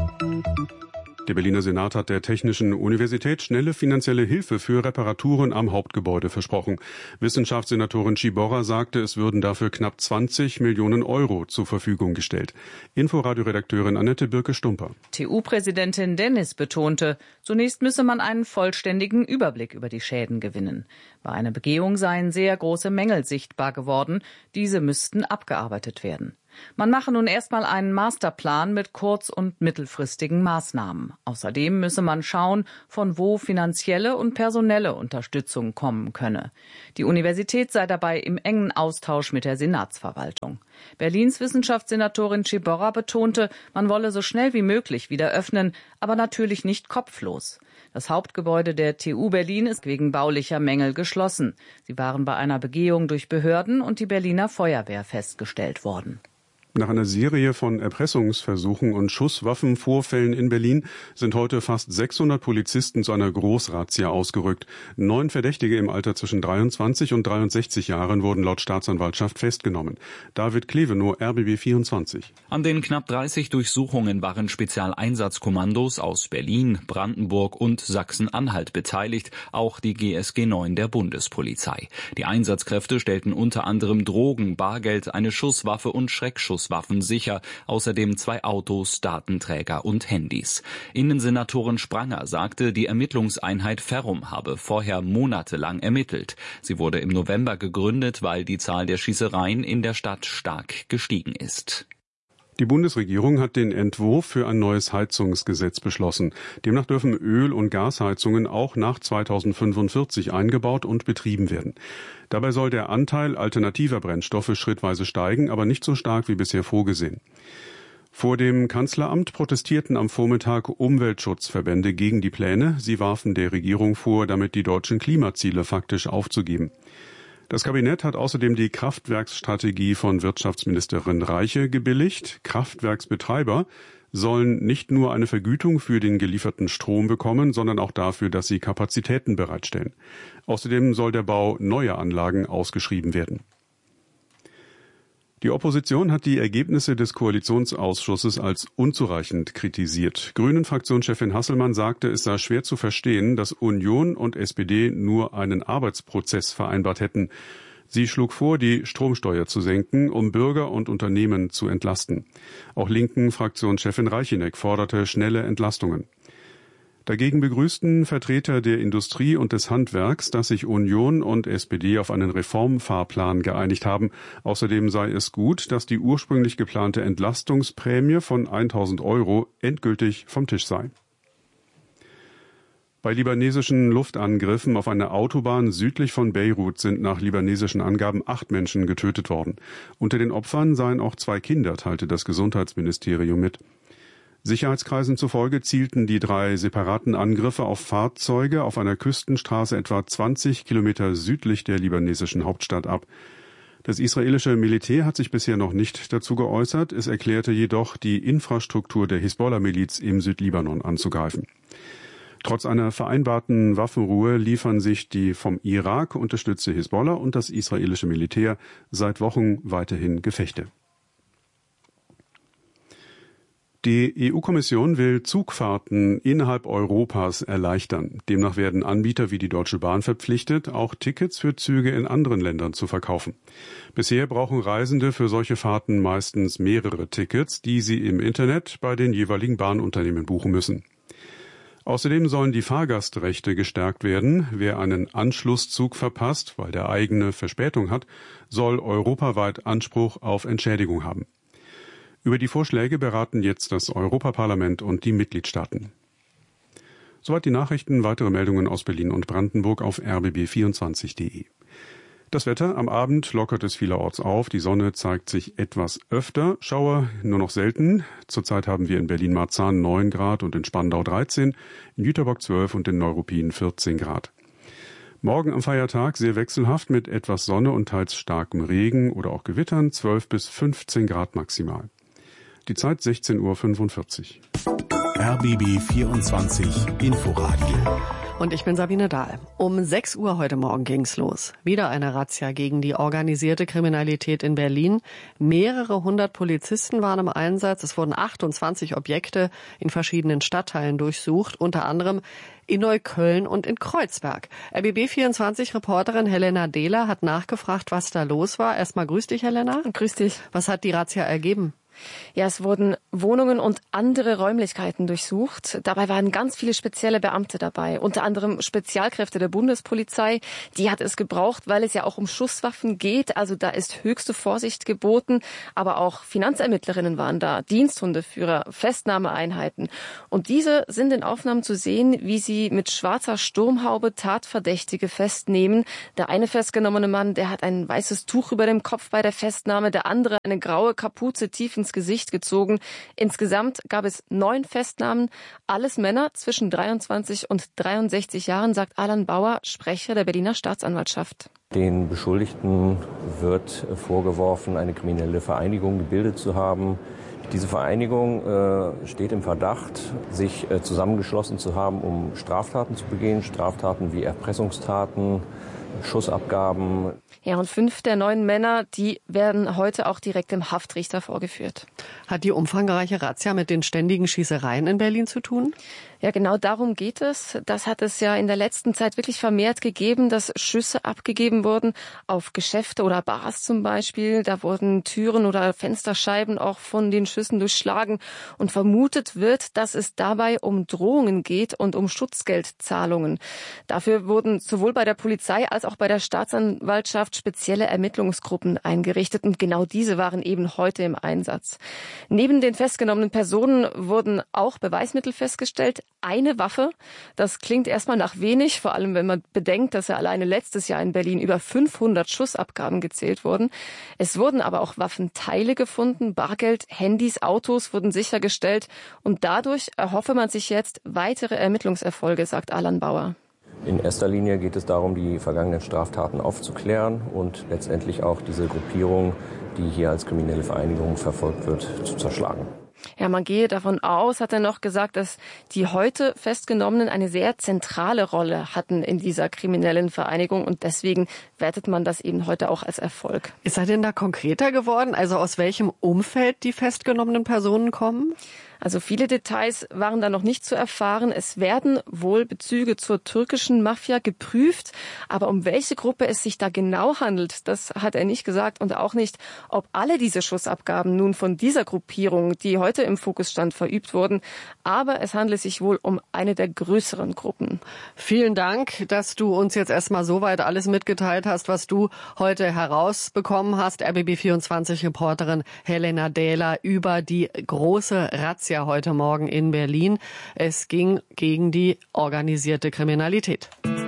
Der Berliner Senat hat der Technischen Universität schnelle finanzielle Hilfe für Reparaturen am Hauptgebäude versprochen. Wissenschaftssenatorin Ciborra sagte, es würden dafür knapp 20 Millionen Euro zur Verfügung gestellt. Inforadio-Redakteurin Annette Birke-Stumper. TU-Präsidentin Dennis betonte, zunächst müsse man einen vollständigen Überblick über die Schäden gewinnen. Bei einer Begehung seien sehr große Mängel sichtbar geworden. Diese müssten abgearbeitet werden. Man mache nun erstmal einen Masterplan mit kurz- und mittelfristigen Maßnahmen. Außerdem müsse man schauen, von wo finanzielle und personelle Unterstützung kommen könne. Die Universität sei dabei im engen Austausch mit der Senatsverwaltung. Berlins Wissenschaftssenatorin Ciborra betonte, man wolle so schnell wie möglich wieder öffnen, aber natürlich nicht kopflos. Das Hauptgebäude der TU Berlin ist wegen baulicher Mängel geschlossen. Sie waren bei einer Begehung durch Behörden und die Berliner Feuerwehr festgestellt worden. Nach einer Serie von Erpressungsversuchen und Schusswaffenvorfällen in Berlin sind heute fast 600 Polizisten zu einer Großrazzia ausgerückt. 9 Verdächtige im Alter zwischen 23 und 63 Jahren wurden laut Staatsanwaltschaft festgenommen. David Klevenow, RBB 24. An den knapp 30 Durchsuchungen waren Spezialeinsatzkommandos aus Berlin, Brandenburg und Sachsen-Anhalt beteiligt, auch die GSG 9 der Bundespolizei. Die Einsatzkräfte stellten unter anderem Drogen, Bargeld, eine Schusswaffe und Schreckschusswaffen sicher, außerdem 2 Autos, Datenträger und Handys. Innensenatorin Spranger sagte, die Ermittlungseinheit Ferrum habe vorher monatelang ermittelt. Sie wurde im November gegründet, weil die Zahl der Schießereien in der Stadt stark gestiegen ist. Die Bundesregierung hat den Entwurf für ein neues Heizungsgesetz beschlossen. Demnach dürfen Öl- und Gasheizungen auch nach 2045 eingebaut und betrieben werden. Dabei soll der Anteil alternativer Brennstoffe schrittweise steigen, aber nicht so stark wie bisher vorgesehen. Vor dem Kanzleramt protestierten am Vormittag Umweltschutzverbände gegen die Pläne. Sie warfen der Regierung vor, damit die deutschen Klimaziele faktisch aufzugeben. Das Kabinett hat außerdem die Kraftwerksstrategie von Wirtschaftsministerin Reiche gebilligt. Kraftwerksbetreiber sollen nicht nur eine Vergütung für den gelieferten Strom bekommen, sondern auch dafür, dass sie Kapazitäten bereitstellen. Außerdem soll der Bau neuer Anlagen ausgeschrieben werden. Die Opposition hat die Ergebnisse des Koalitionsausschusses als unzureichend kritisiert. Grünen-Fraktionschefin Hasselmann sagte, es sei schwer zu verstehen, dass Union und SPD nur einen Arbeitsprozess vereinbart hätten. Sie schlug vor, die Stromsteuer zu senken, um Bürger und Unternehmen zu entlasten. Auch Linken-Fraktionschefin Reicheneck forderte schnelle Entlastungen. Dagegen begrüßten Vertreter der Industrie und des Handwerks, dass sich Union und SPD auf einen Reformfahrplan geeinigt haben. Außerdem sei es gut, dass die ursprünglich geplante Entlastungsprämie von 1.000 Euro endgültig vom Tisch sei. Bei libanesischen Luftangriffen auf eine Autobahn südlich von Beirut sind nach libanesischen Angaben 8 Menschen getötet worden. Unter den Opfern seien auch 2 Kinder, teilte das Gesundheitsministerium mit. Sicherheitskreisen zufolge zielten die 3 separaten Angriffe auf Fahrzeuge auf einer Küstenstraße etwa 20 Kilometer südlich der libanesischen Hauptstadt ab. Das israelische Militär hat sich bisher noch nicht dazu geäußert. Es erklärte jedoch, die Infrastruktur der Hisbollah-Miliz im Südlibanon anzugreifen. Trotz einer vereinbarten Waffenruhe liefern sich die vom Irak unterstützte Hisbollah und das israelische Militär seit Wochen weiterhin Gefechte. Die EU-Kommission will Zugfahrten innerhalb Europas erleichtern. Demnach werden Anbieter wie die Deutsche Bahn verpflichtet, auch Tickets für Züge in anderen Ländern zu verkaufen. Bisher brauchen Reisende für solche Fahrten meistens mehrere Tickets, die sie im Internet bei den jeweiligen Bahnunternehmen buchen müssen. Außerdem sollen die Fahrgastrechte gestärkt werden. Wer einen Anschlusszug verpasst, weil der eigene Verspätung hat, soll europaweit Anspruch auf Entschädigung haben. Über die Vorschläge beraten jetzt das Europaparlament und die Mitgliedstaaten. Soweit die Nachrichten. Weitere Meldungen aus Berlin und Brandenburg auf rbb24.de. Das Wetter: Am Abend lockert es vielerorts auf. Die Sonne zeigt sich etwas öfter. Schauer nur noch selten. Zurzeit haben wir in Berlin-Marzahn 9 Grad und in Spandau 13, in Jüterbock 12 und in Neuruppin 14 Grad. Morgen am Feiertag sehr wechselhaft mit etwas Sonne und teils starkem Regen oder auch Gewittern, 12 bis 15 Grad maximal. Die Zeit 16:45 Uhr. RBB 24 Inforadio. Und ich bin Sabine Dahl. Um 6 Uhr heute Morgen ging's los. Wieder eine Razzia gegen die organisierte Kriminalität in Berlin. Mehrere hundert Polizisten waren im Einsatz. Es wurden 28 Objekte in verschiedenen Stadtteilen durchsucht, unter anderem in Neukölln und in Kreuzberg. RBB24-Reporterin Helena Dehler hat nachgefragt, was da los war. Erstmal grüß dich, Helena. Grüß dich. Was hat die Razzia ergeben? Ja, es wurden Wohnungen und andere Räumlichkeiten durchsucht. Dabei waren ganz viele spezielle Beamte dabei, unter anderem Spezialkräfte der Bundespolizei. Die hat es gebraucht, weil es ja auch um Schusswaffen geht. Also da ist höchste Vorsicht geboten. Aber auch Finanzermittlerinnen waren da, Diensthundeführer, Festnahmeeinheiten. Und diese sind in Aufnahmen zu sehen, wie sie mit schwarzer Sturmhaube Tatverdächtige festnehmen. Der eine festgenommene Mann, der hat ein weißes Tuch über dem Kopf bei der Festnahme, der andere eine graue Kapuze tief ins Gesicht gezogen. Insgesamt gab es 9 Festnahmen, alles Männer zwischen 23 und 63 Jahren, sagt Alan Bauer, Sprecher der Berliner Staatsanwaltschaft. Den Beschuldigten wird vorgeworfen, eine kriminelle Vereinigung gebildet zu haben. Diese Vereinigung steht im Verdacht, sich zusammengeschlossen zu haben, um Straftaten zu begehen, Straftaten wie Erpressungstaten, Schussabgaben. Ja, und 5 der 9 Männer, die werden heute auch direkt dem Haftrichter vorgeführt. Hat die umfangreiche Razzia mit den ständigen Schießereien in Berlin zu tun? Ja, genau darum geht es. Das hat es ja in der letzten Zeit wirklich vermehrt gegeben, dass Schüsse abgegeben wurden auf Geschäfte oder Bars zum Beispiel. Da wurden Türen oder Fensterscheiben auch von den Schüssen durchschlagen. Und vermutet wird, dass es dabei um Drohungen geht und um Schutzgeldzahlungen. Dafür wurden sowohl bei der Polizei als auch bei der Staatsanwaltschaft spezielle Ermittlungsgruppen eingerichtet. Und genau diese waren eben heute im Einsatz. Neben den festgenommenen Personen wurden auch Beweismittel festgestellt. Eine Waffe, das klingt erstmal nach wenig, vor allem wenn man bedenkt, dass ja alleine letztes Jahr in Berlin über 500 Schussabgaben gezählt wurden. Es wurden aber auch Waffenteile gefunden, Bargeld, Handys, Autos wurden sichergestellt und dadurch erhoffe man sich jetzt weitere Ermittlungserfolge, sagt Alan Bauer. In erster Linie geht es darum, die vergangenen Straftaten aufzuklären und letztendlich auch diese Gruppierung, die hier als kriminelle Vereinigung verfolgt wird, zu zerschlagen. Ja, man gehe davon aus, hat er noch gesagt, dass die heute Festgenommenen eine sehr zentrale Rolle hatten in dieser kriminellen Vereinigung und deswegen wertet man das eben heute auch als Erfolg. Ist er denn da konkreter geworden? Also aus welchem Umfeld die festgenommenen Personen kommen? Also viele Details waren da noch nicht zu erfahren. Es werden wohl Bezüge zur türkischen Mafia geprüft. Aber um welche Gruppe es sich da genau handelt, das hat er nicht gesagt. Und auch nicht, ob alle diese Schussabgaben nun von dieser Gruppierung, die heute im Fokus stand, verübt wurden. Aber es handelt sich wohl um eine der größeren Gruppen. Vielen Dank, dass du uns jetzt erstmal soweit alles mitgeteilt hast, was du heute herausbekommen hast. RBB24-Reporterin Helena Dehler über die große Razzia heute Morgen in Berlin. Es ging gegen die organisierte Kriminalität.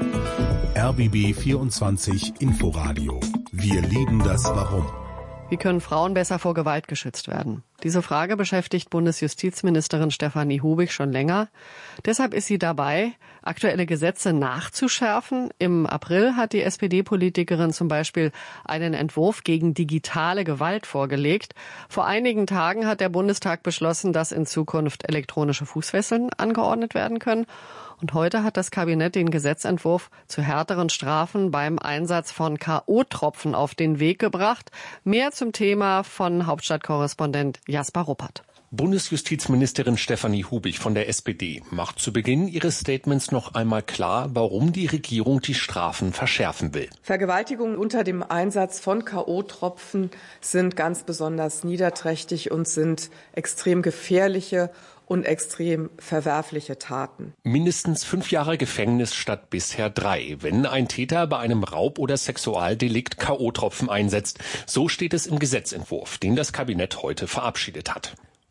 RBB 24 Inforadio. Wir lieben das Warum. Wie können Frauen besser vor Gewalt geschützt werden? Diese Frage beschäftigt Bundesjustizministerin Stefanie Hubig schon länger. Deshalb ist sie dabei, aktuelle Gesetze nachzuschärfen. Im April hat die SPD-Politikerin zum Beispiel einen Entwurf gegen digitale Gewalt vorgelegt. Vor einigen Tagen hat der Bundestag beschlossen, dass in Zukunft elektronische Fußfesseln angeordnet werden können. Und heute hat das Kabinett den Gesetzentwurf zu härteren Strafen beim Einsatz von K.O.-Tropfen auf den Weg gebracht. Mehr zum Thema von Hauptstadtkorrespondent Jasper Ruppert. Bundesjustizministerin Stefanie Hubig von der SPD macht zu Beginn ihres Statements noch einmal klar, warum die Regierung die Strafen verschärfen will. Vergewaltigungen unter dem Einsatz von K.O.-Tropfen sind ganz besonders niederträchtig und sind extrem gefährliche und extrem verwerfliche Taten. Mindestens 5 Jahre Gefängnis statt bisher 3, wenn ein Täter bei einem Raub- oder Sexualdelikt K.O.-Tropfen einsetzt. So steht es im Gesetzentwurf, den das Kabinett heute verabschiedet hat.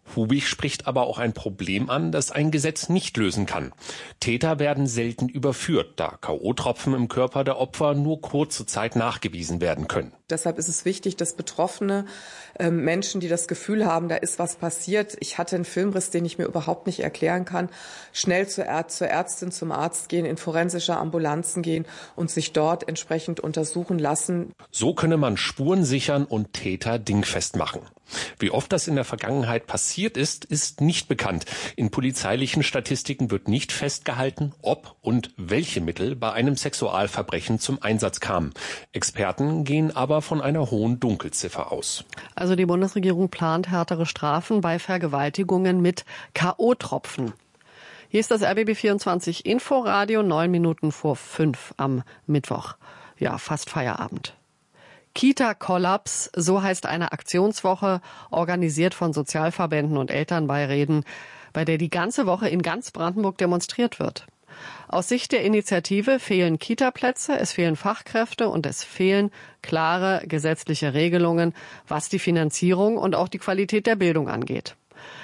Hubich spricht aber auch ein Problem an, das ein Gesetz nicht lösen kann. Täter werden selten überführt, da K.O.-Tropfen im Körper der Opfer nur kurze Zeit nachgewiesen werden können. Deshalb ist es wichtig, dass Betroffene Menschen, die das Gefühl haben, da ist was passiert, ich hatte einen Filmriss, den ich mir überhaupt nicht erklären kann, schnell zur Ärztin, zum Arzt gehen, in forensische Ambulanzen gehen und sich dort entsprechend untersuchen lassen. So könne man Spuren sichern und Täter dingfest machen. Wie oft das in der Vergangenheit passiert ist, ist nicht bekannt. In polizeilichen Statistiken wird nicht festgehalten, ob und welche Mittel bei einem Sexualverbrechen zum Einsatz kamen. Experten gehen aber von einer hohen Dunkelziffer aus. Also die Bundesregierung plant härtere Strafen bei Vergewaltigungen mit K.O.-Tropfen. Hier ist das RBB 24 Inforadio, 9 Minuten vor 5 am Mittwoch. Ja, fast Feierabend. Kita-Kollaps, so heißt eine Aktionswoche, organisiert von Sozialverbänden und Elternbeiräten, bei der die ganze Woche in ganz Brandenburg demonstriert wird. Aus Sicht der Initiative fehlen Kita-Plätze, es fehlen Fachkräfte und es fehlen klare gesetzliche Regelungen, was die Finanzierung und auch die Qualität der Bildung angeht.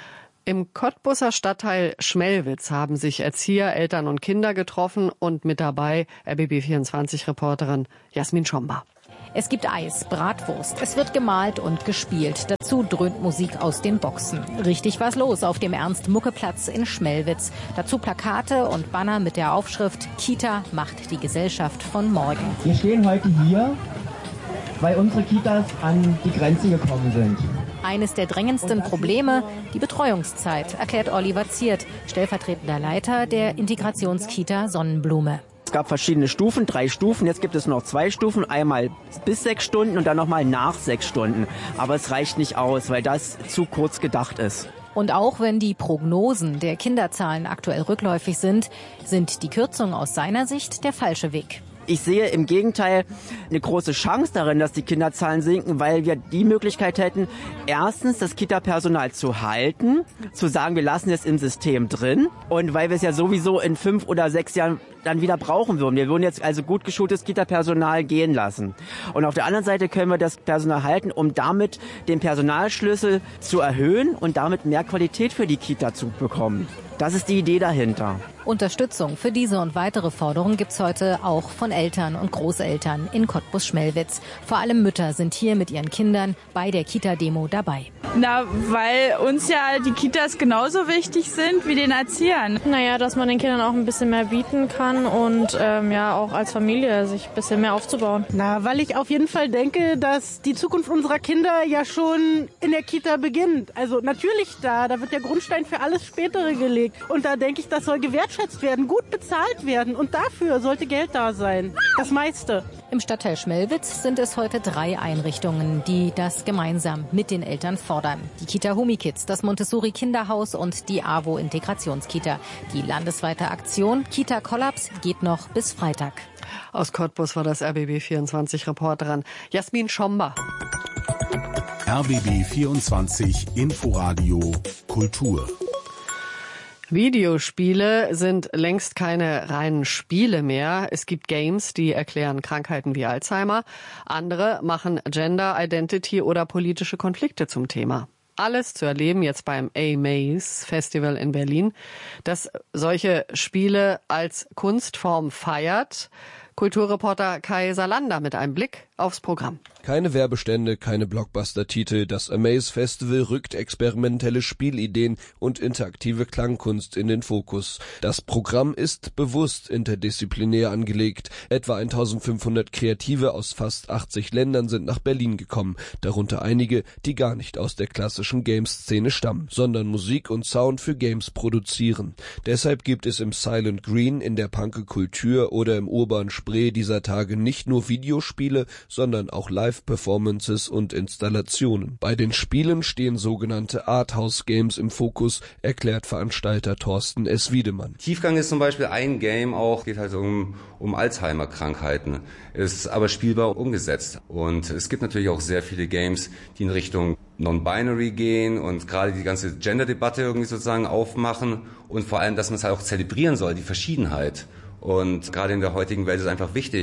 Im Cottbuser Stadtteil Schmellwitz haben sich Erzieher, Eltern und Kinder getroffen und mit dabei RBB24-Reporterin Jasmin Schomba. Es gibt Eis, Bratwurst, es wird gemalt und gespielt. Dazu dröhnt Musik aus den Boxen. Richtig was los auf dem Ernst-Mucke-Platz in Schmellwitz. Dazu Plakate und Banner mit der Aufschrift Kita macht die Gesellschaft von morgen. Wir stehen heute hier, weil unsere Kitas an die Grenze gekommen sind. Eines der drängendsten Probleme, die Betreuungszeit, erklärt Oliver Ziert, stellvertretender Leiter der Integrationskita Sonnenblume. Es gab verschiedene Stufen, 3 Stufen, jetzt gibt es noch 2 Stufen, einmal bis 6 Stunden und dann nochmal nach 6 Stunden. Aber es reicht nicht aus, weil das zu kurz gedacht ist. Und auch wenn die Prognosen der Kinderzahlen aktuell rückläufig sind, sind die Kürzungen aus seiner Sicht der falsche Weg. Ich sehe im Gegenteil eine große Chance darin, dass die Kinderzahlen sinken, weil wir die Möglichkeit hätten, erstens das Kita-Personal zu halten, zu sagen, wir lassen es im System drin und weil wir es ja sowieso in 5 oder 6 Jahren dann wieder brauchen würden. Wir würden jetzt also gut geschultes Kita-Personal gehen lassen. Und auf der anderen Seite können wir das Personal halten, um damit den Personalschlüssel zu erhöhen und damit mehr Qualität für die Kita zu bekommen. Das ist die Idee dahinter. Unterstützung für diese und weitere Forderungen gibt's heute auch von Eltern und Großeltern in Cottbus-Schmellwitz. Vor allem Mütter sind hier mit ihren Kindern bei der Kita-Demo dabei. Na, weil uns ja die Kitas genauso wichtig sind wie den Erziehern. Naja, dass man den Kindern auch ein bisschen mehr bieten kann und ja auch als Familie sich ein bisschen mehr aufzubauen. Na, weil ich auf jeden Fall denke, dass die Zukunft unserer Kinder ja schon in der Kita beginnt. Also natürlich da wird der Grundstein für alles Spätere gelegt. Und da denke ich, das soll gewertschätzt werden, gut bezahlt werden und dafür sollte Geld da sein. Das meiste. Im Stadtteil Schmellwitz sind es heute 3 Einrichtungen, die das gemeinsam mit den Eltern fordern. Die Kita Humikids, das Montessori Kinderhaus und die AWO Integrationskita. Die landesweite Aktion Kita Kollaps geht noch bis Freitag. Aus Cottbus war das RBB 24 Reporterin Jasmin Schomba. RBB 24 Inforadio Kultur. Videospiele sind längst keine reinen Spiele mehr. Es gibt Games, die erklären Krankheiten wie Alzheimer. Andere machen Gender, Identity oder politische Konflikte zum Thema. Alles zu erleben jetzt beim A-Maze Festival in Berlin, das solche Spiele als Kunstform feiert. Kulturreporter Kai Salander mit einem Blick aufs Programm. Keine Werbestände, keine Blockbuster-Titel. Das Amaze Festival rückt experimentelle Spielideen und interaktive Klangkunst in den Fokus. Das Programm ist bewusst interdisziplinär angelegt. Etwa 1500 Kreative aus fast 80 Ländern sind nach Berlin gekommen. Darunter einige, die gar nicht aus der klassischen Games-Szene stammen, sondern Musik und Sound für Games produzieren. Deshalb gibt es im Silent Green, in der Punke Kultur oder im Urban Spree dieser Tage nicht nur Videospiele, sondern auch Live-Performances und Installationen. Bei den Spielen stehen sogenannte Arthouse-Games im Fokus, erklärt Veranstalter Thorsten S. Wiedemann. Tiefgang ist zum Beispiel ein Game auch, geht halt um Alzheimer-Krankheiten, ist aber spielbar umgesetzt. Und es gibt natürlich auch sehr viele Games, die in Richtung Non-Binary gehen und gerade die ganze Gender-Debatte irgendwie sozusagen aufmachen und vor allem, dass man es halt auch zelebrieren soll, die Verschiedenheit. Und gerade in der heutigen Welt ist es einfach wichtig,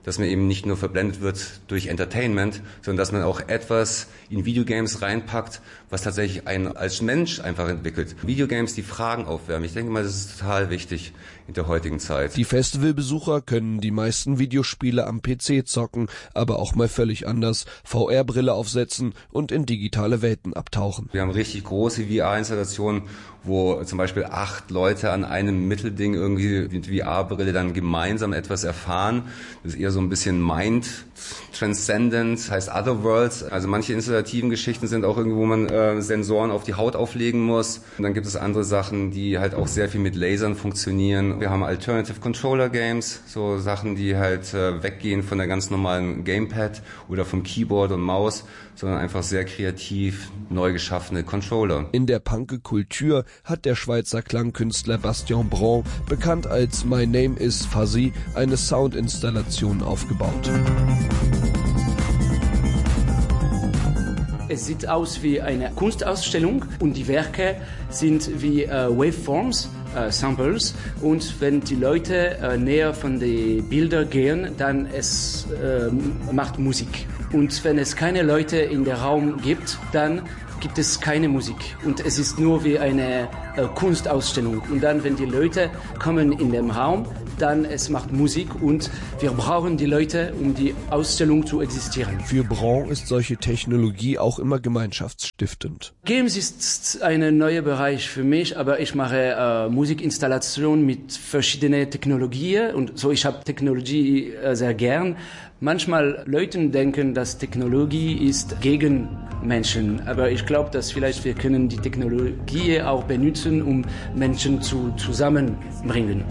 dass man eben nicht nur verblendet wird durch Entertainment, sondern dass man auch etwas in Videogames reinpackt, was tatsächlich einen als Mensch einfach entwickelt. Videogames, die Fragen aufwerfen. Ich denke mal, das ist total wichtig in der heutigen Zeit. Die Festivalbesucher können die meisten Videospiele am PC zocken, aber auch mal völlig anders, VR-Brille aufsetzen und in digitale Welten abtauchen. Wir haben richtig große VR-Installationen, wo zum Beispiel 8 Leute an einem Mittelding irgendwie mit VR-Brille dann gemeinsam etwas erfahren. Das ist eher so ein bisschen Mind-Transcendent, heißt Otherworlds. Also manche installativen Geschichten sind auch irgendwo, wo man Sensoren auf die Haut auflegen muss. Und dann gibt es andere Sachen, die halt auch sehr viel mit Lasern funktionieren. Wir haben Alternative Controller Games, so Sachen, die halt weggehen von der ganz normalen Gamepad oder vom Keyboard und Maus, sondern einfach sehr kreativ neu geschaffene Controller. In der Punke-Kultur hat der Schweizer Klangkünstler Bastien Brand, bekannt als My Name is Fuzzy, eine Soundinstallation aufgebaut. Es sieht aus wie eine Kunstausstellung und die Werke sind wie Waveforms, Samples, und wenn die Leute näher von den Bildern gehen, dann es macht Musik. Und wenn es keine Leute in der Raum gibt, dann gibt es keine Musik und es ist nur wie eine Kunstausstellung. Und dann, wenn die Leute kommen in den Raum, dann es macht Musik und wir brauchen die Leute, um die Ausstellung zu existieren. Für Brand ist solche Technologie auch immer gemeinschaftsstiftend. Games ist ein neuer Bereich für mich, aber ich mache Musikinstallation mit verschiedenen Technologien und so. Ich habe Technologie sehr gern. Manchmal Leute denken, dass Technologie ist gegen Menschen, aber ich glaube, dass vielleicht wir können die Technologie auch benutzen, um Menschen zusammenbringen.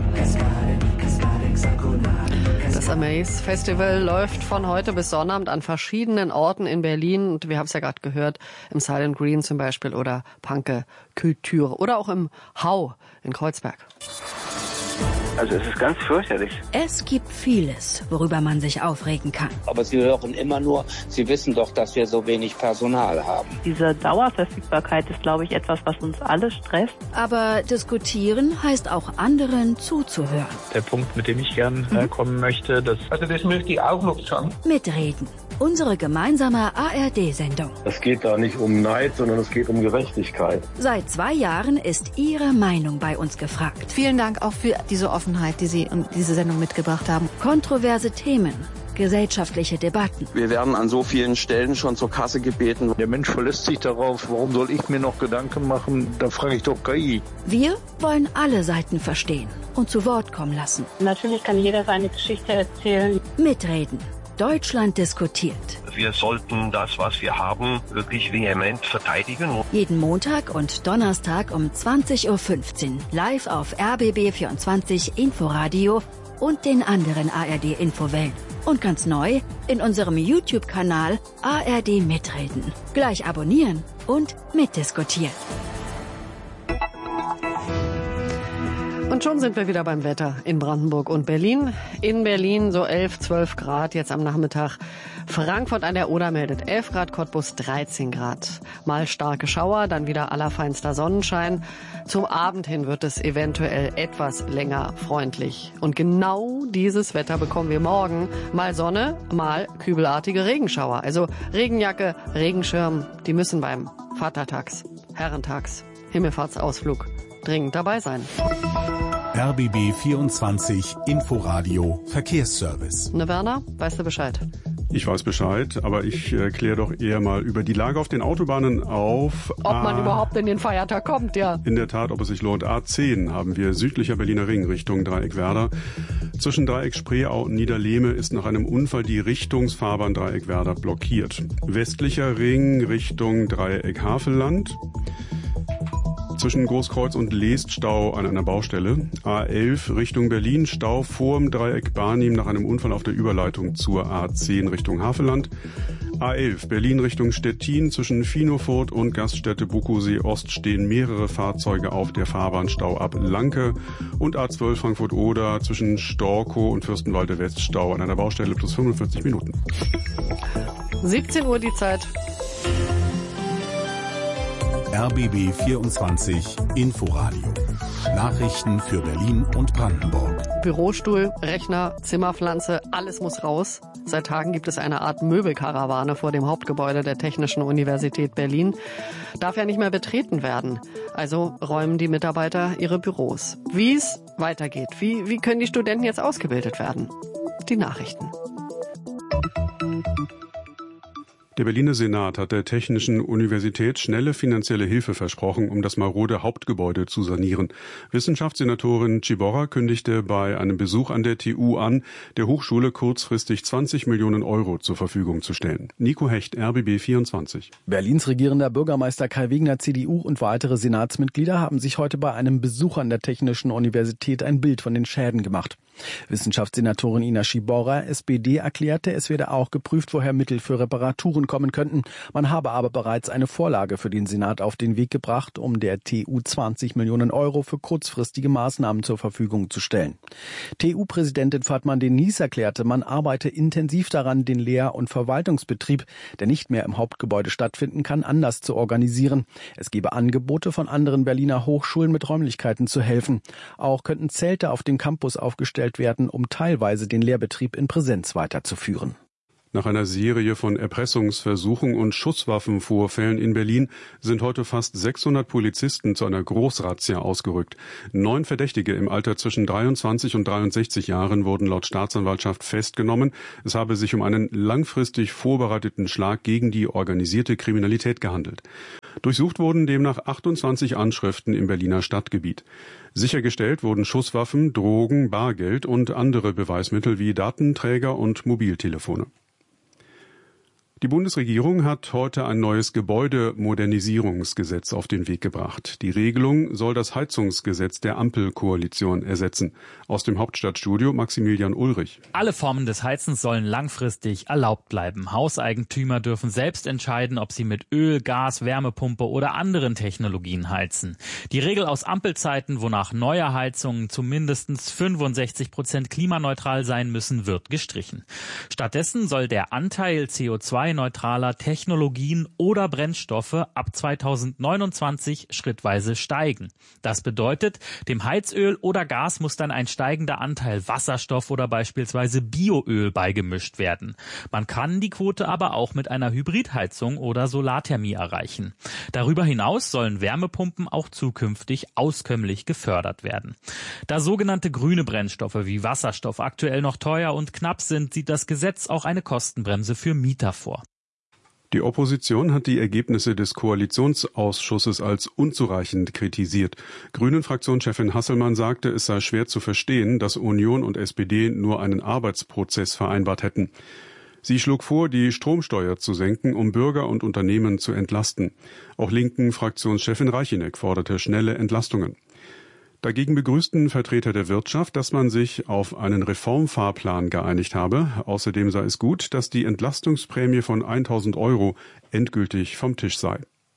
Das Amaze Festival läuft von heute bis Sonnabend an verschiedenen Orten in Berlin. Und wir haben es ja gerade gehört, im Silent Green zum Beispiel oder Punke Kultur oder auch im Hau in Kreuzberg. Also es ist ganz fürchterlich. Es gibt vieles, worüber man sich aufregen kann. Aber Sie hören immer nur, Sie wissen doch, dass wir so wenig Personal haben. Diese Dauerverfügbarkeit ist, glaube ich, etwas, was uns alle stresst. Aber diskutieren heißt auch anderen zuzuhören. Der Punkt, mit dem ich gern kommen möchte, das möchte ich auch noch sagen. Mitreden. Unsere gemeinsame ARD-Sendung. Es geht da nicht um Neid, sondern es geht um Gerechtigkeit. Seit 2 Jahren ist Ihre Meinung bei uns gefragt. Vielen Dank auch für diese Offenheit, die Sie und diese Sendung mitgebracht haben. Kontroverse Themen, gesellschaftliche Debatten. Wir werden an so vielen Stellen schon zur Kasse gebeten. Der Mensch verlässt sich darauf, warum soll ich mir noch Gedanken machen? Da frage ich doch KI. Wir wollen alle Seiten verstehen und zu Wort kommen lassen. Natürlich kann jeder seine Geschichte erzählen. Mitreden. Deutschland diskutiert. Wir sollten das, was wir haben, wirklich vehement verteidigen. Jeden Montag und Donnerstag um 20.15 Uhr live auf RBB24 Inforadio und den anderen ARD-Infowellen. Und ganz neu in unserem YouTube-Kanal ARD Mitreden. Gleich abonnieren und mitdiskutieren. Und schon sind wir wieder beim Wetter in Brandenburg und Berlin. In Berlin so 11, 12 Grad jetzt am Nachmittag. Frankfurt an der Oder meldet 11 Grad, Cottbus 13 Grad. Mal starke Schauer, dann wieder allerfeinster Sonnenschein. Zum Abend hin wird es eventuell etwas länger freundlich. Und genau dieses Wetter bekommen wir morgen. Mal Sonne, mal kübelartige Regenschauer. Also Regenjacke, Regenschirm, die müssen beim Vatertags, Herrentags, Himmelfahrtsausflug dringend dabei sein. RBB 24 Inforadio Verkehrsservice. Ne, Werner, weißt du Bescheid? Ich weiß Bescheid, aber ich kläre doch eher mal über die Lage auf den Autobahnen auf. Ob man überhaupt in den Feiertag kommt, ja. In der Tat, ob es sich lohnt. A10 haben wir südlicher Berliner Ring Richtung Dreieck-Werder. Zwischen Dreieck Spreeau und Niederlehme ist nach einem Unfall die Richtungsfahrbahn Dreieck-Werder blockiert. Westlicher Ring Richtung Dreieck Havelland. Zwischen Großkreuz und Leest Stau an einer Baustelle. A11 Richtung Berlin, Stau vorm Dreieck Barnim nach einem Unfall auf der Überleitung zur A10 Richtung Havelland. A11 Berlin Richtung Stettin, zwischen Finofurt und Gaststätte Buckusee Ost stehen mehrere Fahrzeuge auf der Fahrbahn Stau ab Lanke. Und A12 Frankfurt-Oder zwischen Storkow und Fürstenwalde West Stau an einer Baustelle plus 45 Minuten. 17 Uhr die Zeit. RBB 24 Inforadio. Nachrichten für Berlin und Brandenburg. Bürostuhl, Rechner, Zimmerpflanze, alles muss raus. Seit Tagen gibt es eine Art Möbelkarawane vor dem Hauptgebäude der Technischen Universität Berlin. Darf ja nicht mehr betreten werden. Also räumen die Mitarbeiter ihre Büros. Wie es weitergeht, wie können die Studenten jetzt ausgebildet werden? Die Nachrichten. Der Berliner Senat hat der Technischen Universität schnelle finanzielle Hilfe versprochen, um das marode Hauptgebäude zu sanieren. Wissenschaftssenatorin Ciborra kündigte bei einem Besuch an der TU an, der Hochschule kurzfristig 20 Millionen Euro zur Verfügung zu stellen. Nico Hecht, RBB 24. Berlins regierender Bürgermeister Kai Wegner, CDU und weitere Senatsmitglieder haben sich heute bei einem Besuch an der Technischen Universität ein Bild von den Schäden gemacht. Wissenschaftssenatorin Ina Ciborra, SPD, erklärte, es werde auch geprüft, woher Mittel für Reparaturen kommen könnten. Man habe aber bereits eine Vorlage für den Senat auf den Weg gebracht, um der TU 20 Millionen Euro für kurzfristige Maßnahmen zur Verfügung zu stellen. TU-Präsidentin Fatma Deniz erklärte, man arbeite intensiv daran, den Lehr- und Verwaltungsbetrieb, der nicht mehr im Hauptgebäude stattfinden kann, anders zu organisieren. Es gebe Angebote von anderen Berliner Hochschulen mit Räumlichkeiten zu helfen. Auch könnten Zelte auf dem Campus aufgestellt werden, um teilweise den Lehrbetrieb in Präsenz weiterzuführen. Nach einer Serie von Erpressungsversuchen und Schusswaffenvorfällen in Berlin sind heute fast 600 Polizisten zu einer Großrazzia ausgerückt. 9 Verdächtige im Alter zwischen 23 und 63 Jahren wurden laut Staatsanwaltschaft festgenommen. Es habe sich um einen langfristig vorbereiteten Schlag gegen die organisierte Kriminalität gehandelt. Durchsucht wurden demnach 28 Anschriften im Berliner Stadtgebiet. Sichergestellt wurden Schusswaffen, Drogen, Bargeld und andere Beweismittel wie Datenträger und Mobiltelefone. Die Bundesregierung hat heute ein neues Gebäudemodernisierungsgesetz auf den Weg gebracht. Die Regelung soll das Heizungsgesetz der Ampelkoalition ersetzen. Aus dem Hauptstadtstudio Maximilian Ulrich. Alle Formen des Heizens sollen langfristig erlaubt bleiben. Hauseigentümer dürfen selbst entscheiden, ob sie mit Öl, Gas, Wärmepumpe oder anderen Technologien heizen. Die Regel aus Ampelzeiten, wonach neue Heizungen zu mindestens 65% klimaneutral sein müssen, wird gestrichen. Stattdessen soll der Anteil CO2-neutraler Technologien oder Brennstoffe ab 2029 schrittweise steigen. Das bedeutet, dem Heizöl oder Gas muss dann ein steigender Anteil Wasserstoff oder beispielsweise Bioöl beigemischt werden. Man kann die Quote aber auch mit einer Hybridheizung oder Solarthermie erreichen. Darüber hinaus sollen Wärmepumpen auch zukünftig auskömmlich gefördert werden. Da sogenannte grüne Brennstoffe wie Wasserstoff aktuell noch teuer und knapp sind, sieht das Gesetz auch eine Kostenbremse für Mieter vor. Die Opposition hat die Ergebnisse des Koalitionsausschusses als unzureichend kritisiert. Grünen-Fraktionschefin Hasselmann sagte, es sei schwer zu verstehen, dass Union und SPD nur einen Arbeitsprozess vereinbart hätten. Sie schlug vor, die Stromsteuer zu senken, um Bürger und Unternehmen zu entlasten. Auch linken Fraktionschefin Reicheneck forderte schnelle Entlastungen. Dagegen begrüßten Vertreter der Wirtschaft, dass man sich auf einen Reformfahrplan geeinigt habe. Außerdem sei es gut, dass die Entlastungsprämie von 1.000 Euro endgültig vom Tisch sei.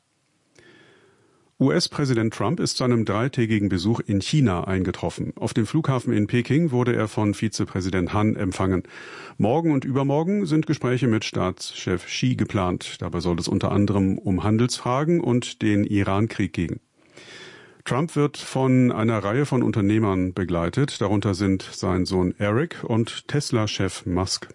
US-Präsident Trump ist zu einem 3-tägigen Besuch in China eingetroffen. Auf dem Flughafen in Peking wurde er von Vizepräsident Han empfangen. Morgen und übermorgen sind Gespräche mit Staatschef Xi geplant. Dabei soll es unter anderem um Handelsfragen und den Iran-Krieg gehen. Trump wird von einer Reihe von Unternehmern begleitet. Darunter sind sein Sohn Eric und Tesla-Chef Musk.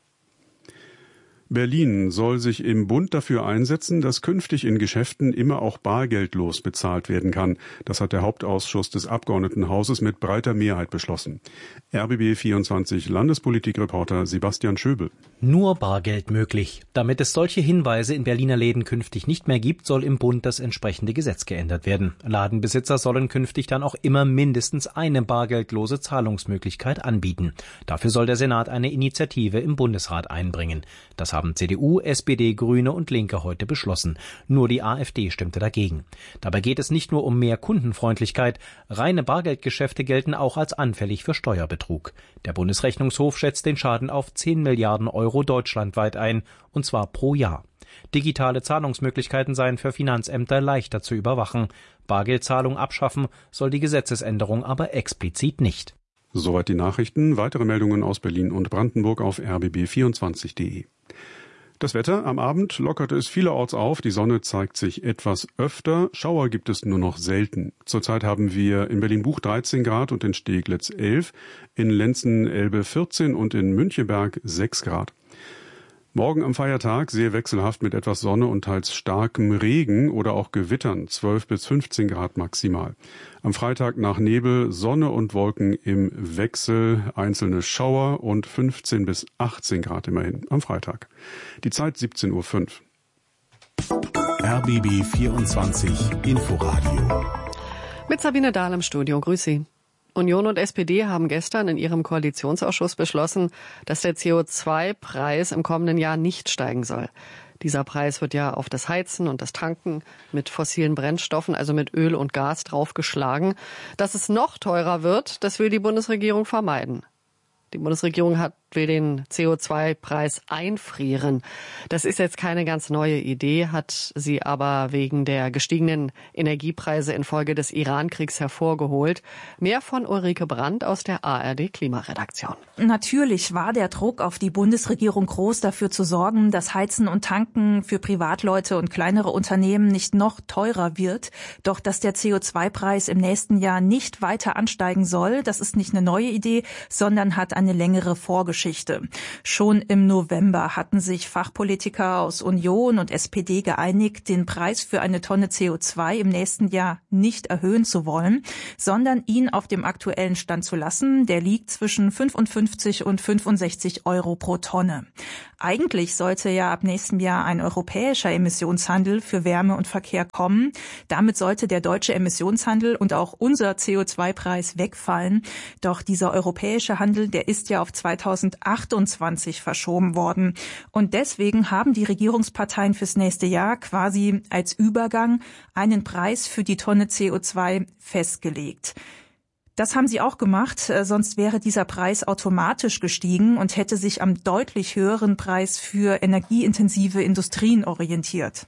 Berlin soll sich im Bund dafür einsetzen, dass künftig in Geschäften immer auch bargeldlos bezahlt werden kann. Das hat der Hauptausschuss des Abgeordnetenhauses mit breiter Mehrheit beschlossen. RBB 24 Landespolitikreporter Sebastian Schöbel. Nur Bargeld möglich. Damit es solche Hinweise in Berliner Läden künftig nicht mehr gibt, soll im Bund das entsprechende Gesetz geändert werden. Ladenbesitzer sollen künftig dann auch immer mindestens eine bargeldlose Zahlungsmöglichkeit anbieten. Dafür soll der Senat eine Initiative im Bundesrat einbringen. Das haben CDU, SPD, Grüne und Linke heute beschlossen. Nur die AfD stimmte dagegen. Dabei geht es nicht nur um mehr Kundenfreundlichkeit. Reine Bargeldgeschäfte gelten auch als anfällig für Steuerbetrug. Der Bundesrechnungshof schätzt den Schaden auf 10 Milliarden Euro deutschlandweit ein, und zwar pro Jahr. Digitale Zahlungsmöglichkeiten seien für Finanzämter leichter zu überwachen. Bargeldzahlung abschaffen soll die Gesetzesänderung aber explizit nicht. Soweit die Nachrichten. Weitere Meldungen aus Berlin und Brandenburg auf rbb24.de. Das Wetter: Am Abend lockerte es vielerorts auf. Die Sonne zeigt sich etwas öfter. Schauer gibt es nur noch selten. Zurzeit haben wir in Berlin-Buch 13 Grad und in Steglitz 11, in Lenzen-Elbe 14 und in Münchenberg 6 Grad. Morgen am Feiertag sehr wechselhaft mit etwas Sonne und teils starkem Regen oder auch Gewittern, 12 bis 15 Grad maximal. Am Freitag nach Nebel, Sonne und Wolken im Wechsel, einzelne Schauer und 15 bis 18 Grad immerhin am Freitag. Die Zeit 17:05 Uhr. RBB 24 Inforadio. Mit Sabine Dahl im Studio. Grüß Sie. Union und SPD haben gestern in ihrem Koalitionsausschuss beschlossen, dass der CO2-Preis im kommenden Jahr nicht steigen soll. Dieser Preis wird ja auf das Heizen und das Tanken mit fossilen Brennstoffen, also mit Öl und Gas, draufgeschlagen. Dass es noch teurer wird, das will die Bundesregierung vermeiden. Die Bundesregierung will den CO2-Preis einfrieren. Das ist jetzt keine ganz neue Idee, hat sie aber wegen der gestiegenen Energiepreise infolge des Iran-Kriegs hervorgeholt. Mehr von Ulrike Brandt aus der ARD-Klimaredaktion. Natürlich war der Druck auf die Bundesregierung groß, dafür zu sorgen, dass Heizen und Tanken für Privatleute und kleinere Unternehmen nicht noch teurer wird. Doch dass der CO2-Preis im nächsten Jahr nicht weiter ansteigen soll, das ist nicht eine neue Idee, sondern hat eine längere Vorgeschichte. Schon im November hatten sich Fachpolitiker aus Union und SPD geeinigt, den Preis für eine Tonne CO2 im nächsten Jahr nicht erhöhen zu wollen, sondern ihn auf dem aktuellen Stand zu lassen. Der liegt zwischen 55 und 65 Euro pro Tonne. Eigentlich sollte ja ab nächstem Jahr ein europäischer Emissionshandel für Wärme und Verkehr kommen. Damit sollte der deutsche Emissionshandel und auch unser CO2-Preis wegfallen. Doch dieser europäische Handel, der ist ja auf 2028 verschoben worden. Und deswegen haben die Regierungsparteien fürs nächste Jahr quasi als Übergang einen Preis für die Tonne CO2 festgelegt. Das haben sie auch gemacht, sonst wäre dieser Preis automatisch gestiegen und hätte sich am deutlich höheren Preis für energieintensive Industrien orientiert.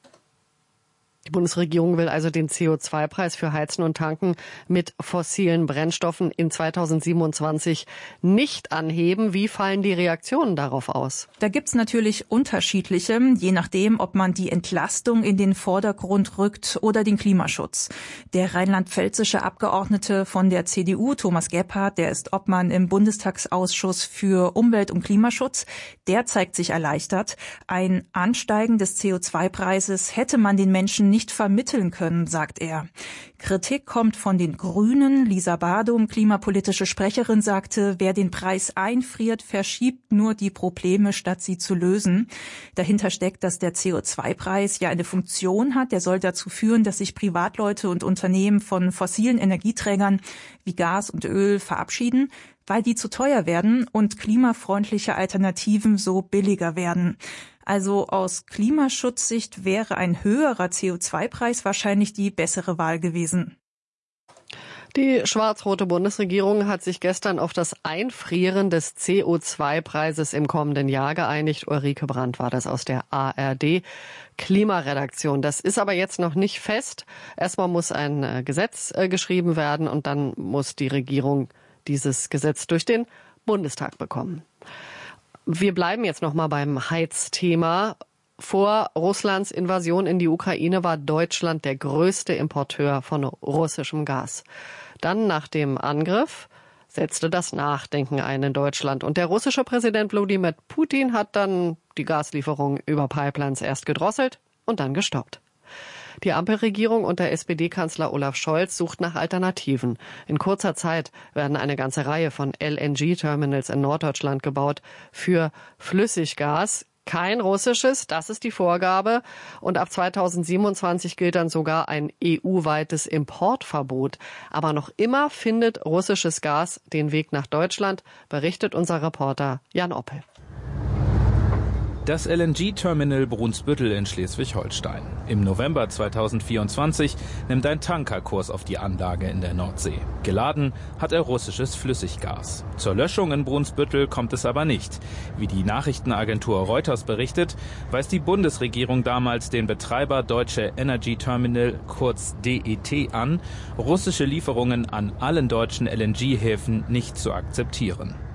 Die Bundesregierung will also den CO2-Preis für Heizen und Tanken mit fossilen Brennstoffen in 2027 nicht anheben. Wie fallen die Reaktionen darauf aus? Da gibt's natürlich unterschiedliche, je nachdem, ob man die Entlastung in den Vordergrund rückt oder den Klimaschutz. Der rheinland-pfälzische Abgeordnete von der CDU, Thomas Gebhardt, der ist Obmann im Bundestagsausschuss für Umwelt und Klimaschutz, der zeigt sich erleichtert. Ein Ansteigen des CO2-Preises hätte man den Menschen nicht vermitteln können, sagt er. Kritik kommt von den Grünen. Lisa Badum, klimapolitische Sprecherin, sagte, wer den Preis einfriert, verschiebt nur die Probleme, statt sie zu lösen. Dahinter steckt, dass der CO2-Preis ja eine Funktion hat. Der soll dazu führen, dass sich Privatleute und Unternehmen von fossilen Energieträgern wie Gas und Öl verabschieden, weil die zu teuer werden und klimafreundliche Alternativen so billiger werden. Also aus Klimaschutzsicht wäre ein höherer CO2-Preis wahrscheinlich die bessere Wahl gewesen. Die schwarz-rote Bundesregierung hat sich gestern auf das Einfrieren des CO2-Preises im kommenden Jahr geeinigt. Ulrike Brandt war das aus der ARD Klimaredaktion. Das ist aber jetzt noch nicht fest. Erstmal muss ein Gesetz geschrieben werden und dann muss die Regierung dieses Gesetz durch den Bundestag bekommen. Wir bleiben jetzt noch mal beim Heizthema. Vor Russlands Invasion in die Ukraine war Deutschland der größte Importeur von russischem Gas. Dann nach dem Angriff setzte das Nachdenken ein in Deutschland. Und der russische Präsident Wladimir Putin hat dann die Gaslieferung über Pipelines erst gedrosselt und dann gestoppt. Die Ampelregierung unter SPD-Kanzler Olaf Scholz sucht nach Alternativen. In kurzer Zeit werden eine ganze Reihe von LNG-Terminals in Norddeutschland gebaut für Flüssiggas. Kein russisches, das ist die Vorgabe. Und ab 2027 gilt dann sogar ein EU-weites Importverbot. Aber noch immer findet russisches Gas den Weg nach Deutschland, berichtet unser Reporter Jan Oppel. Das LNG-Terminal Brunsbüttel in Schleswig-Holstein. Im November 2024 nimmt ein Tanker Kurs auf die Anlage in der Nordsee. Geladen hat er russisches Flüssiggas. Zur Löschung in Brunsbüttel kommt es aber nicht. Wie die Nachrichtenagentur Reuters berichtet, weist die Bundesregierung damals den Betreiber Deutsche Energy Terminal, kurz DET, an, russische Lieferungen an allen deutschen LNG-Häfen nicht zu akzeptieren.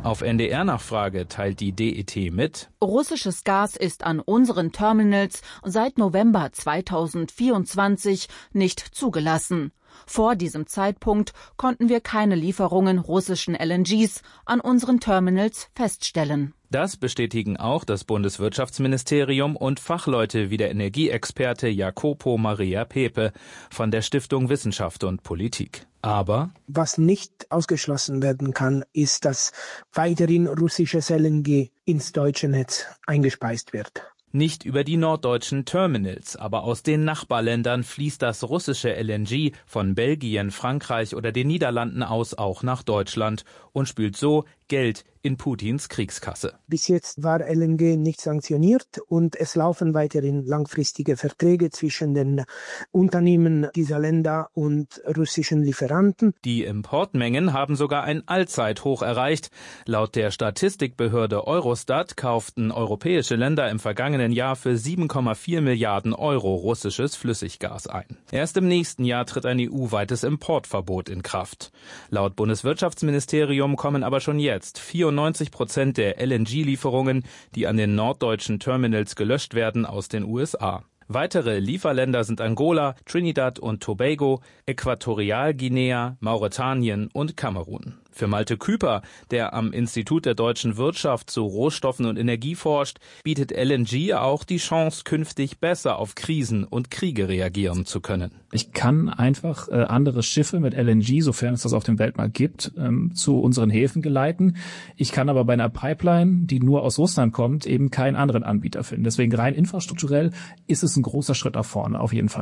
Auf NDR-Nachfrage teilt die DET mit: Russisches Gas ist an unseren Terminals seit November 2024 nicht zugelassen. Vor diesem Zeitpunkt konnten wir keine Lieferungen russischen LNGs an unseren Terminals feststellen. Das bestätigen auch das Bundeswirtschaftsministerium und Fachleute wie der Energieexperte Jacopo Maria Pepe von der Stiftung Wissenschaft und Politik. Aber was nicht ausgeschlossen werden kann, ist, dass weiterhin russisches LNG ins deutsche Netz eingespeist wird. Nicht über die norddeutschen Terminals, aber aus den Nachbarländern fließt das russische LNG von Belgien, Frankreich oder den Niederlanden aus auch nach Deutschland und spült so Geld in Putins Kriegskasse. Bis jetzt war LNG nicht sanktioniert und es laufen weiterhin langfristige Verträge zwischen den Unternehmen dieser Länder und russischen Lieferanten. Die Importmengen haben sogar ein Allzeithoch erreicht. Laut der Statistikbehörde Eurostat kauften europäische Länder im vergangenen Jahr für 7,4 Milliarden Euro russisches Flüssiggas ein. Erst im nächsten Jahr tritt ein EU-weites Importverbot in Kraft. Laut Bundeswirtschaftsministerium kommen aber schon jetzt 94% der LNG-Lieferungen, die an den norddeutschen Terminals gelöscht werden, aus den USA. Weitere Lieferländer sind Angola, Trinidad und Tobago, Äquatorialguinea, Mauretanien und Kamerun. Für Malte Küper, der am Institut der deutschen Wirtschaft zu Rohstoffen und Energie forscht, bietet LNG auch die Chance, künftig besser auf Krisen und Kriege reagieren zu können. Ich kann einfach andere Schiffe mit LNG, sofern es das auf dem Weltmarkt gibt, zu unseren Häfen geleiten. Ich kann aber bei einer Pipeline, die nur aus Russland kommt, eben keinen anderen Anbieter finden. Deswegen rein infrastrukturell ist es ein großer Schritt nach vorne, auf jeden Fall.